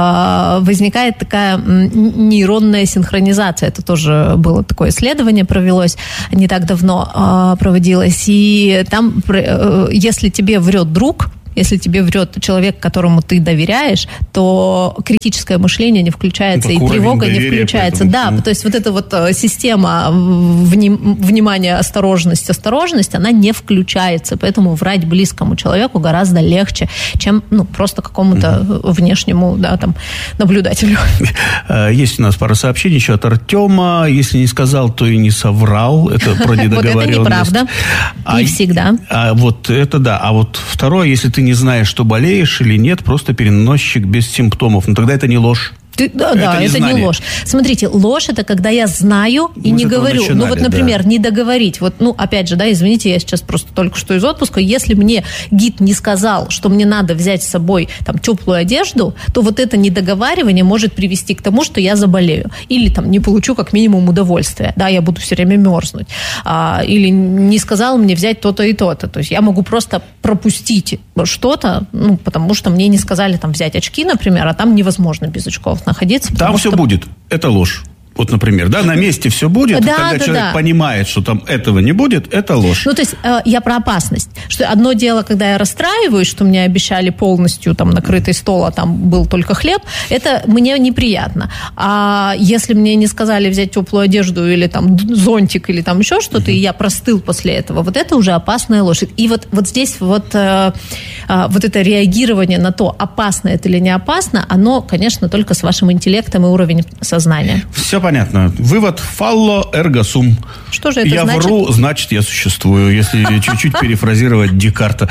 э, возникает такая нейронная синхронизация. Это тоже было такое исследование, провелось не так давно, э, проводилось. И там, э, если тебе врет друг, если тебе врет человек, которому ты доверяешь, то критическое мышление не включается, ну, и тревога не включается. Поэтому... Да, то есть вот эта вот система вним... внимания, осторожность, осторожность, она не включается. Поэтому врать близкому человеку гораздо легче, чем ну, просто какому-то угу. внешнему да, там, наблюдателю. Есть у нас пара сообщений еще от Артема. Если не сказал, то и не соврал. Это про недоговоренность. Вот это неправда. Не всегда. А вот это да. А вот второе, если ты не знаешь, что болеешь или нет, просто переносчик без симптомов. Но тогда это не ложь. Ты, да, это, да, не, это не ложь. Смотрите, ложь – это когда я знаю и Мы не говорю. Начинали, ну вот, например, да. не договорить. Вот, ну, опять же, да, извините, я сейчас просто только что из отпуска. Если мне гид не сказал, что мне надо взять с собой там теплую одежду, то вот это недоговаривание может привести к тому, что я заболею. Или там не получу как минимум удовольствия. Да, я буду все время мерзнуть. А, или не сказал мне взять то-то и то-то. То есть я могу просто пропустить что-то, ну, потому что мне не сказали там взять очки, например, а там невозможно без очков находиться. Там все что... будет. Это ложь. Вот, например, да, на месте все будет, да, когда да, человек да. понимает, что там этого не будет, это ложь. Ну, то есть э, я про опасность. Что одно дело, когда я расстраиваюсь, что мне обещали полностью там накрытый стол, а там был только хлеб, это мне неприятно. А если мне не сказали взять теплую одежду или там зонтик или там еще что-то, mm-hmm. и я простыл после этого, вот это уже опасная ложь. И вот, вот здесь вот, э, э, вот это реагирование на то, опасно это или не опасно, оно, конечно, только с вашим интеллектом и уровнем сознания. Все понятно. Вывод фалло эрго сум. Что же это я значит? Я вру, значит, я существую. Если чуть-чуть перефразировать Декарта.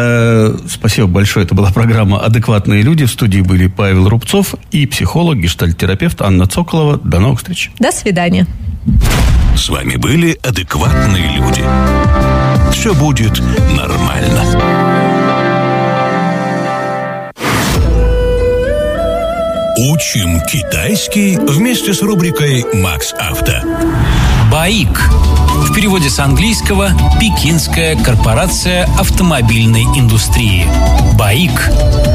Спасибо большое. Это была программа «Адекватные люди». В студии были Павел Рубцов и психолог, гештальт-терапевт Анна Цоколова. До новых встреч. До свидания. С вами были «Адекватные люди». Все будет нормально. Учим китайский вместе с рубрикой «Макс Авто». БАИК. В переводе с английского «Пекинская корпорация автомобильной индустрии». БАИК.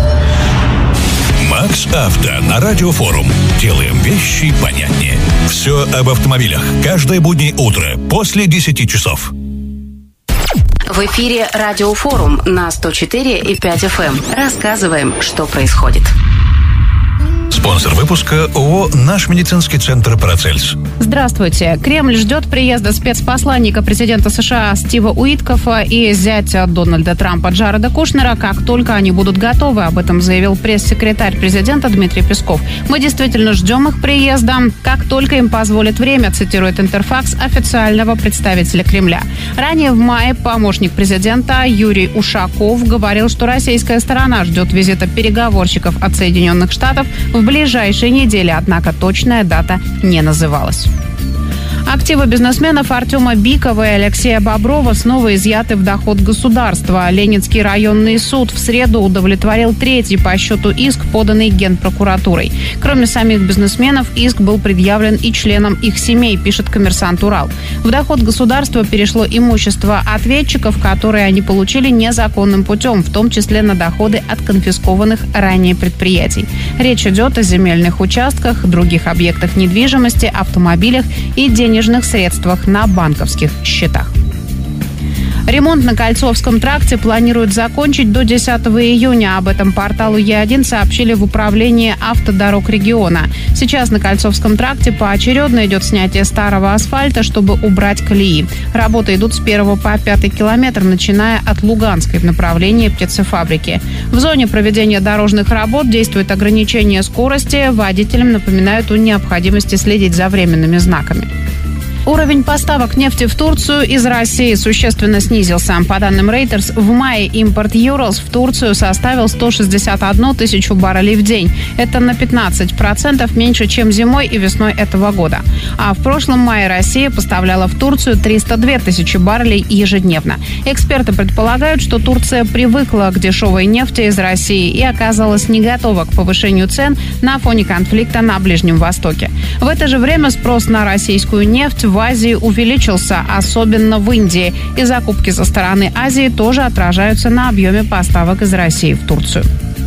«Макс Авто» на Радиофорум. Делаем вещи понятнее. Все об автомобилях. Каждое буднее утро после десяти часов. В эфире Радиофорум на сто четыре и пять эф эм. Рассказываем, что происходит. Спонсор выпуска ООО «Наш медицинский центр Парацельс». Здравствуйте. Кремль ждет приезда спецпосланника президента США Стива Уиткофа и зятя Дональда Трампа Джареда Кушнера, как только они будут готовы. Об этом заявил пресс-секретарь президента Дмитрий Песков. «Мы действительно ждем их приезда, как только им позволит время», цитирует Интерфакс официального представителя Кремля. Ранее в мае помощник президента Юрий Ушаков говорил, что российская сторона ждет визита переговорщиков от Соединенных Штатов в ближайшие недели, однако точная дата не называлась. Активы бизнесменов Артема Бикова и Алексея Боброва снова изъяты в доход государства. Ленинский районный суд в среду удовлетворил третий по счету иск, поданный Генпрокуратурой. Кроме самих бизнесменов, иск был предъявлен и членам их семей, пишет «Коммерсант Урал». В доход государства перешло имущество ответчиков, которые они получили незаконным путем, в том числе на доходы от конфискованных ранее предприятий. Речь идет о земельных участках, других объектах недвижимости, автомобилях и денежных средствах на банковских счетах. Ремонт на Кольцовском тракте планируют закончить до десятого июня. Об этом порталу Е один сообщили в управлении автодорог региона. Сейчас на Кольцовском тракте поочередно идет снятие старого асфальта, чтобы убрать колеи. Работы идут с первого по пятый километр, начиная от Луганской в направлении птицефабрики. В зоне проведения дорожных работ действует ограничение скорости. Водителям напоминают о необходимости следить за временными знаками. Уровень поставок нефти в Турцию из России существенно снизился. По данным Reuters, в мае импорт Urals в Турцию составил сто шестьдесят одну тысячу баррелей в день. Это на пятнадцать процентов меньше, чем зимой и весной этого года. А в прошлом мае Россия поставляла в Турцию триста две тысячи баррелей ежедневно. Эксперты предполагают, что Турция привыкла к дешевой нефти из России и оказалась не готова к повышению цен на фоне конфликта на Ближнем Востоке. В это же время спрос на российскую нефть в Азии увеличился, особенно в Индии. И закупки со стороны Азии тоже отражаются на объеме поставок из России в Турцию.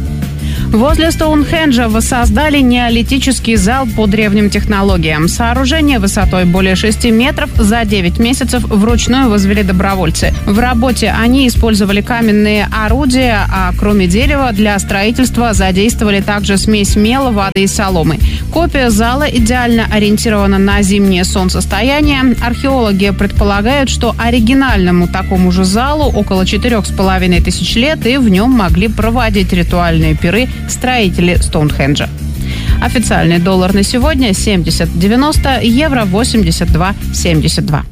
Возле Стоунхенджа воссоздали неолитический зал по древним технологиям. Сооружение высотой более шести метров за девять месяцев вручную возвели добровольцы. В работе они использовали каменные орудия, а кроме дерева для строительства задействовали также смесь мела, воды и соломы. Копия зала идеально ориентирована на зимнее солнцестояние. Археологи предполагают, что оригинальному такому же залу около четырех с половиной тысяч лет, и в нем могли проводить ритуальные пиры строители Стоунхенджа. Официальный доллар на сегодня семьдесят девяносто, евро восемьдесят два семьдесят два.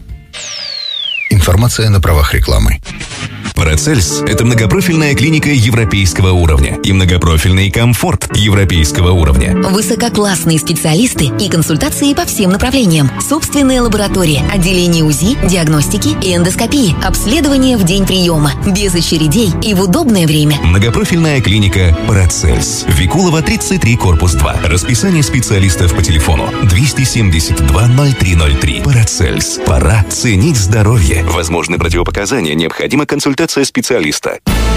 Информация на правах рекламы. Парацельс – это многопрофильная клиника европейского уровня и многопрофильный комфорт европейского уровня. Высококлассные специалисты и консультации по всем направлениям. Собственная лаборатория, отделение УЗИ, диагностики и эндоскопии, обследование в день приема, без очередей и в удобное время. Многопрофильная клиника Парацельс. Викулова, тридцать три, корпус два. Расписание специалистов по телефону двести семьдесят два ноль три ноль три. Парацельс. Пора ценить здоровье. Возможны противопоказания, необходима консультация специалиста.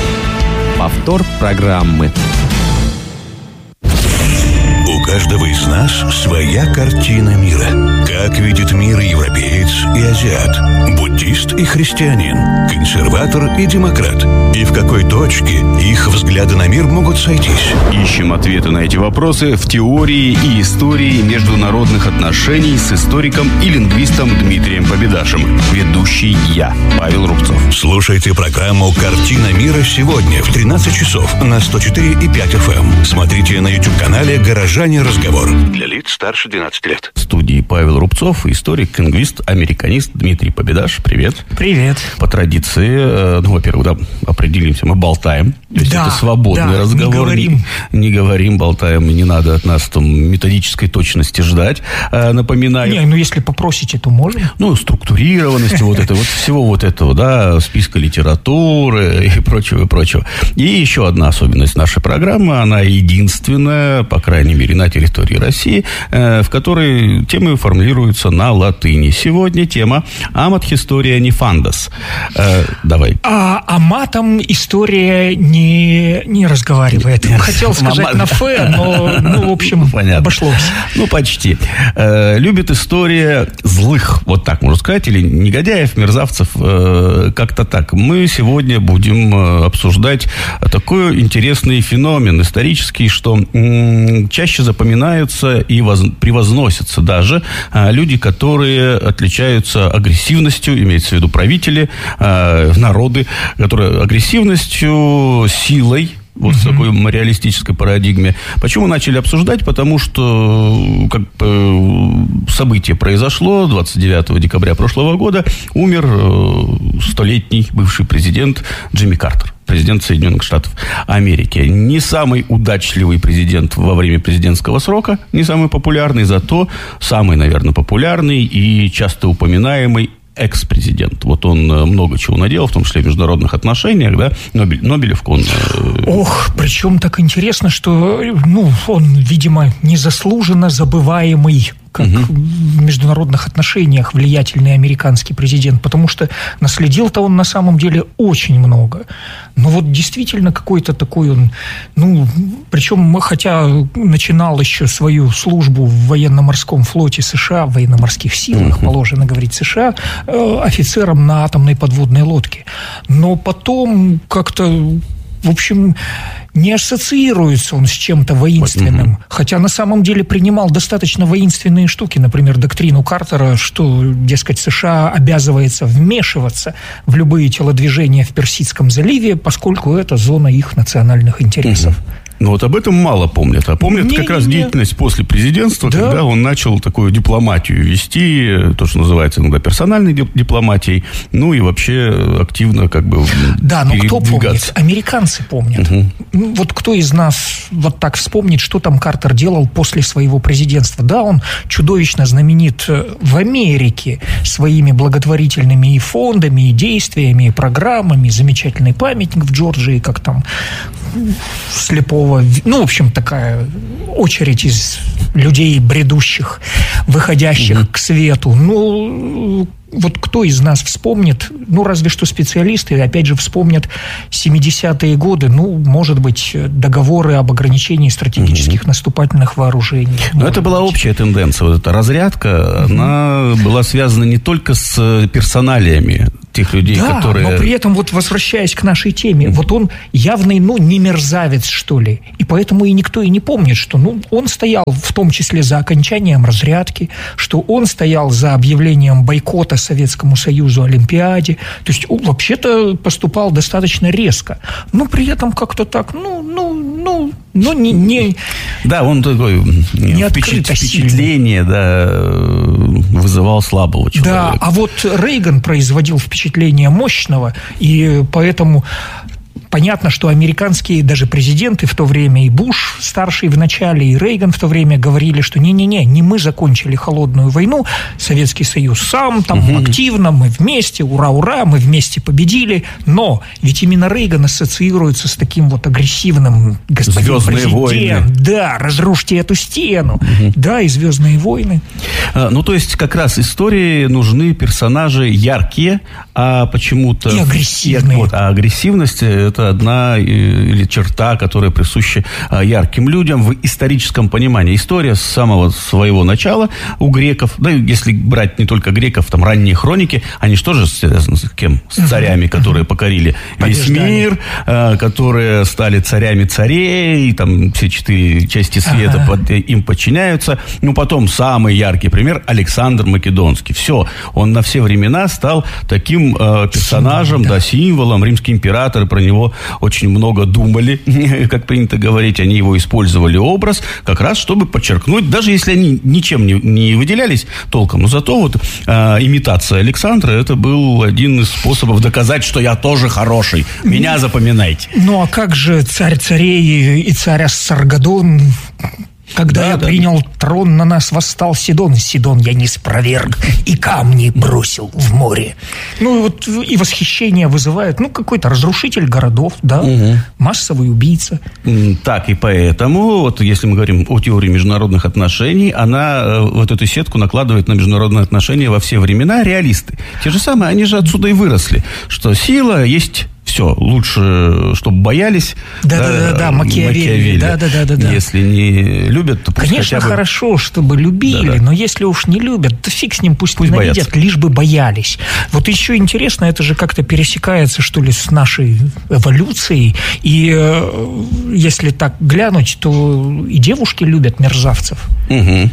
Повтор программы. У каждого из нас своя картина мира. Как видит мир европеец и азиат, буддист и христианин, консерватор и демократ. И в какой точке их взгляды на мир могут сойтись? Ищем ответы на эти вопросы в теории и истории международных отношений с историком и лингвистом Дмитрием Победашем. Ведущий я, Павел Рубцов. Слушайте программу «Картина мира» сегодня в тринадцать часов на сто четыре и пять эф эм. Смотрите на YouTube-канале «Горожане. Разговор». Для лиц старше двенадцати лет. В студии Павел Рубцов, историк, лингвист, американист Дмитрий Победаш. Привет. Привет. По традиции, ну, во-первых, да, определимся, мы болтаем. То есть да, это свободный да, разговор. Не говорим. Не, не говорим, болтаем. Не надо от нас там методической точности ждать. Напоминаю. Не, ну если попросите, то можно. Ну, структурированности вот этого, вот всего вот этого, да, списка литературы и прочего, и прочего. И еще одна особенность нашей программы, она единственная, по крайней мере, на территории России, в которой темы формулируются на латыни. Сегодня тема «Амат Historia Nefandus». Давай. А, а матом история не, не разговаривает. Хотел сказать на «ф», но, ну, в общем, понятно. Обошлось. Ну, почти. Любит история злых, вот так можно сказать, или негодяев, мерзавцев, как-то так. Мы сегодня будем обсуждать такой интересный феномен исторический, что чаще запоминаются и воз, превозносятся даже а, люди, которые отличаются агрессивностью, имеется в виду правители, а, народы, которые агрессивностью, силой, Вот uh-huh. в такой реалистической парадигме. Почему начали обсуждать? Потому что как бы, событие произошло двадцать девятого декабря прошлого года. Умер э, столетний бывший президент Джимми Картер, президент Соединенных Штатов Америки. Не самый удачливый президент во время президентского срока, не самый популярный, зато самый, наверное, популярный и часто упоминаемый экс-президент. Вот он много чего наделал, в том числе в международных отношениях, да, Нобель, Нобелевку он... Ох, причем так интересно, что, ну, он, видимо, незаслуженно забываемый, как угу. в международных отношениях влиятельный американский президент, потому что наследил-то он на самом деле очень много. Но вот действительно какой-то такой он, ну, причем, хотя начинал еще свою службу в военно-морском флоте США, в военно-морских силах, угу. положено говорить, США, офицером на атомной подводной лодке. Но потом как-то, в общем, не ассоциируется он с чем-то воинственным. Mm-hmm. Хотя на самом деле принимал достаточно воинственные штуки. Например, доктрину Картера, что, дескать, США обязывается вмешиваться в любые телодвижения в Персидском заливе, поскольку это зона их национальных интересов. Mm-hmm. Ну, вот об этом мало помнят. А помнят не, как не, раз не. деятельность после президентства, да. когда он начал такую дипломатию вести, то, что называется иногда персональной дипломатией, ну, и вообще активно как бы да, но кто помнит? Американцы помнят. Угу. Вот кто из нас вот так вспомнит, что там Картер делал после своего президентства? Да, он чудовищно знаменит в Америке своими благотворительными и фондами, и действиями, и программами. Замечательный памятник в Джорджии, как там слепого. Ну, в общем, такая очередь из людей бредущих, выходящих mm-hmm. к свету. Ну, вот кто из нас вспомнит, ну, разве что специалисты, опять же, вспомнят семидесятые годы, ну, может быть, договоры об ограничении стратегических mm-hmm. наступательных вооружений. Но это была быть. общая тенденция, вот эта разрядка, mm-hmm. она была связана не только с персоналиями тех людей, да, которые... но при этом, вот возвращаясь к нашей теме, mm-hmm. вот он явный, ну, не мерзавец, что ли, и поэтому и никто и не помнит, что, ну, он стоял в том числе за окончанием разрядки, что он стоял за объявлением бойкота Советскому Союзу Олимпиаде, то есть он вообще-то поступал достаточно резко, но при этом как-то так, ну, ну, ну, ну, не... не да, он такой не впечат, впечатление, да, вызывал слабого человека. Да, а вот Рейган производил впечатление мощного, и поэтому... Понятно, что американские даже президенты в то время, и Буш старший в начале, и Рейган в то время говорили, что не-не-не, не мы закончили холодную войну, Советский Союз сам там угу. активно, мы вместе, ура-ура, мы вместе победили, но ведь именно Рейган ассоциируется с таким вот агрессивным господином президентом. Да, разрушьте эту стену. Угу. Да, и «Звездные войны». А, ну, то есть, как раз истории нужны персонажи яркие, а почему-то... И агрессивные. Вот, а агрессивность... Это одна или черта, которая присуща ярким людям в историческом понимании. История с самого своего начала у греков, да, если брать не только греков, там ранние хроники, они что же связаны с кем? С царями, которые покорили весь мир, которые стали царями царей, там все четыре части света ага. под, им подчиняются. Ну, потом самый яркий пример – Александр Македонский. Все, он на все времена стал таким э, персонажем, Символ, да. да, символом, римский император, про него очень много думали, как принято говорить, они его использовали образ, как раз чтобы подчеркнуть, даже если они ничем не, не выделялись толком, но зато вот э, имитация Александра, это был один из способов доказать, что я тоже хороший, меня запоминайте. Ну, а как же царь царей и царь Ассаргадон... Когда да, я да. принял трон, на нас восстал Сидон. Сидон я не спроверг и камни бросил в море. Ну, вот и восхищение вызывает, ну, какой-то разрушитель городов, да, угу. массовый убийца. Так, и поэтому, вот если мы говорим о теории международных отношений, она вот эту сетку накладывает на международные отношения во все времена реалисты. Те же самые, они же отсюда и выросли, что сила есть... Все, лучше, чтобы боялись. Да-да-да, Макиавелли. Да-да-да. Если не любят, то пусть Конечно, хотя бы... хорошо, чтобы любили, да-да. но если уж не любят, то фиг с ним, пусть, пусть ненавидят, боятся. Лишь бы боялись. Вот еще интересно, это же как-то пересекается, что ли, с нашей эволюцией. И э, если так глянуть, то и девушки любят мерзавцев. Угу.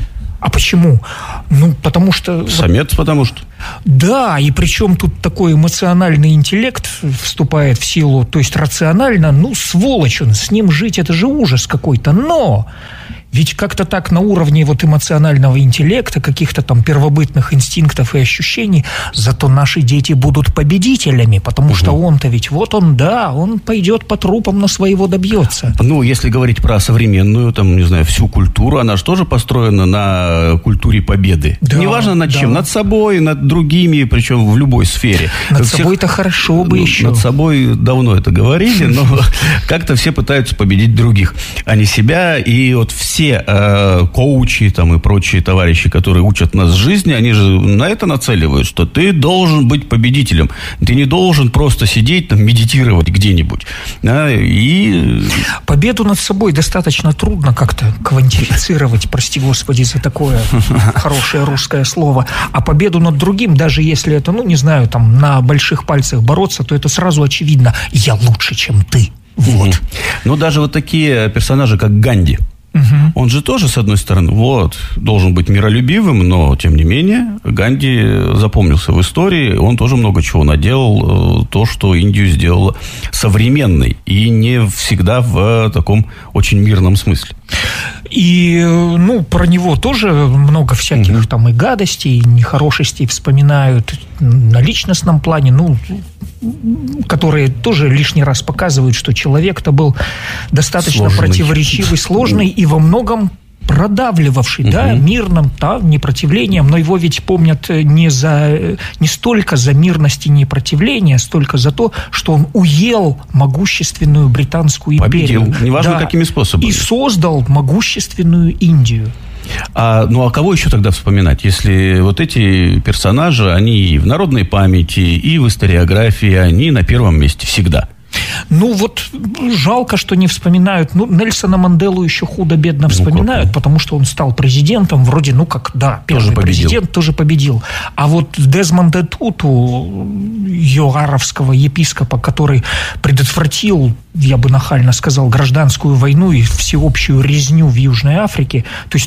А почему? Ну, потому что... Самец, вот, потому что... Да, и причем тут такой эмоциональный интеллект вступает в силу, то есть рационально, ну, сволочь он, с ним жить, это же ужас какой-то, но... Ведь как-то так на уровне вот эмоционального интеллекта, каких-то там первобытных инстинктов и ощущений, зато наши дети будут победителями, потому угу. что он-то ведь, вот он, да, он пойдет по трупам, но своего добьется. Ну, если говорить про современную, там, не знаю, всю культуру, она же тоже построена на культуре победы. Да, неважно над да. чем, над собой, над другими, причем в любой сфере. Над Всех... собой-то хорошо бы ну, еще. Над собой давно это говорили, но как-то все пытаются победить других, а не себя, и вот все Все э, коучи там, и прочие товарищи, которые учат нас жизни, они же на это нацеливают, что ты должен быть победителем. Ты не должен просто сидеть, там, медитировать где-нибудь. Да, и... Победу над собой достаточно трудно как-то квантифицировать, прости господи за такое хорошее русское слово. А победу над другим, даже если это, ну, не знаю, там, на больших пальцах бороться, то это сразу очевидно. Я лучше, чем ты. Вот. Ну, даже вот такие персонажи, как Ганди. Угу. Он же тоже, с одной стороны, вот, должен быть миролюбивым, но, тем не менее, Ганди запомнился в истории, он тоже много чего наделал, то, что Индию сделало современной, и не всегда в таком очень мирном смысле. И, ну, про него тоже много всяких угу. там и гадостей, и нехорошестей вспоминают на личностном плане, ну, которые тоже лишний раз показывают, что человек-то был достаточно сложный. Противоречивый, сложный и во многом продавливавший, угу. да, мирным, да, непротивлением, но его ведь помнят не, за, не столько за мирность и непротивление, столько за то, что он уел могущественную британскую империю. Победил, неважно, да, какими способами. И создал могущественную Индию. А, ну, а кого еще тогда вспоминать, если вот эти персонажи, они и в народной памяти, и в историографии, они на первом месте всегда? Ну, вот жалко, что не вспоминают. Ну, Нельсона Манделу еще худо-бедно вспоминают, ну, потому что он стал президентом, вроде, ну, как, да, первый тоже президент тоже победил. А вот Дезмонда Туту, йоаровского епископа, который предотвратил, я бы нахально сказал, гражданскую войну и всеобщую резню в Южной Африке, то есть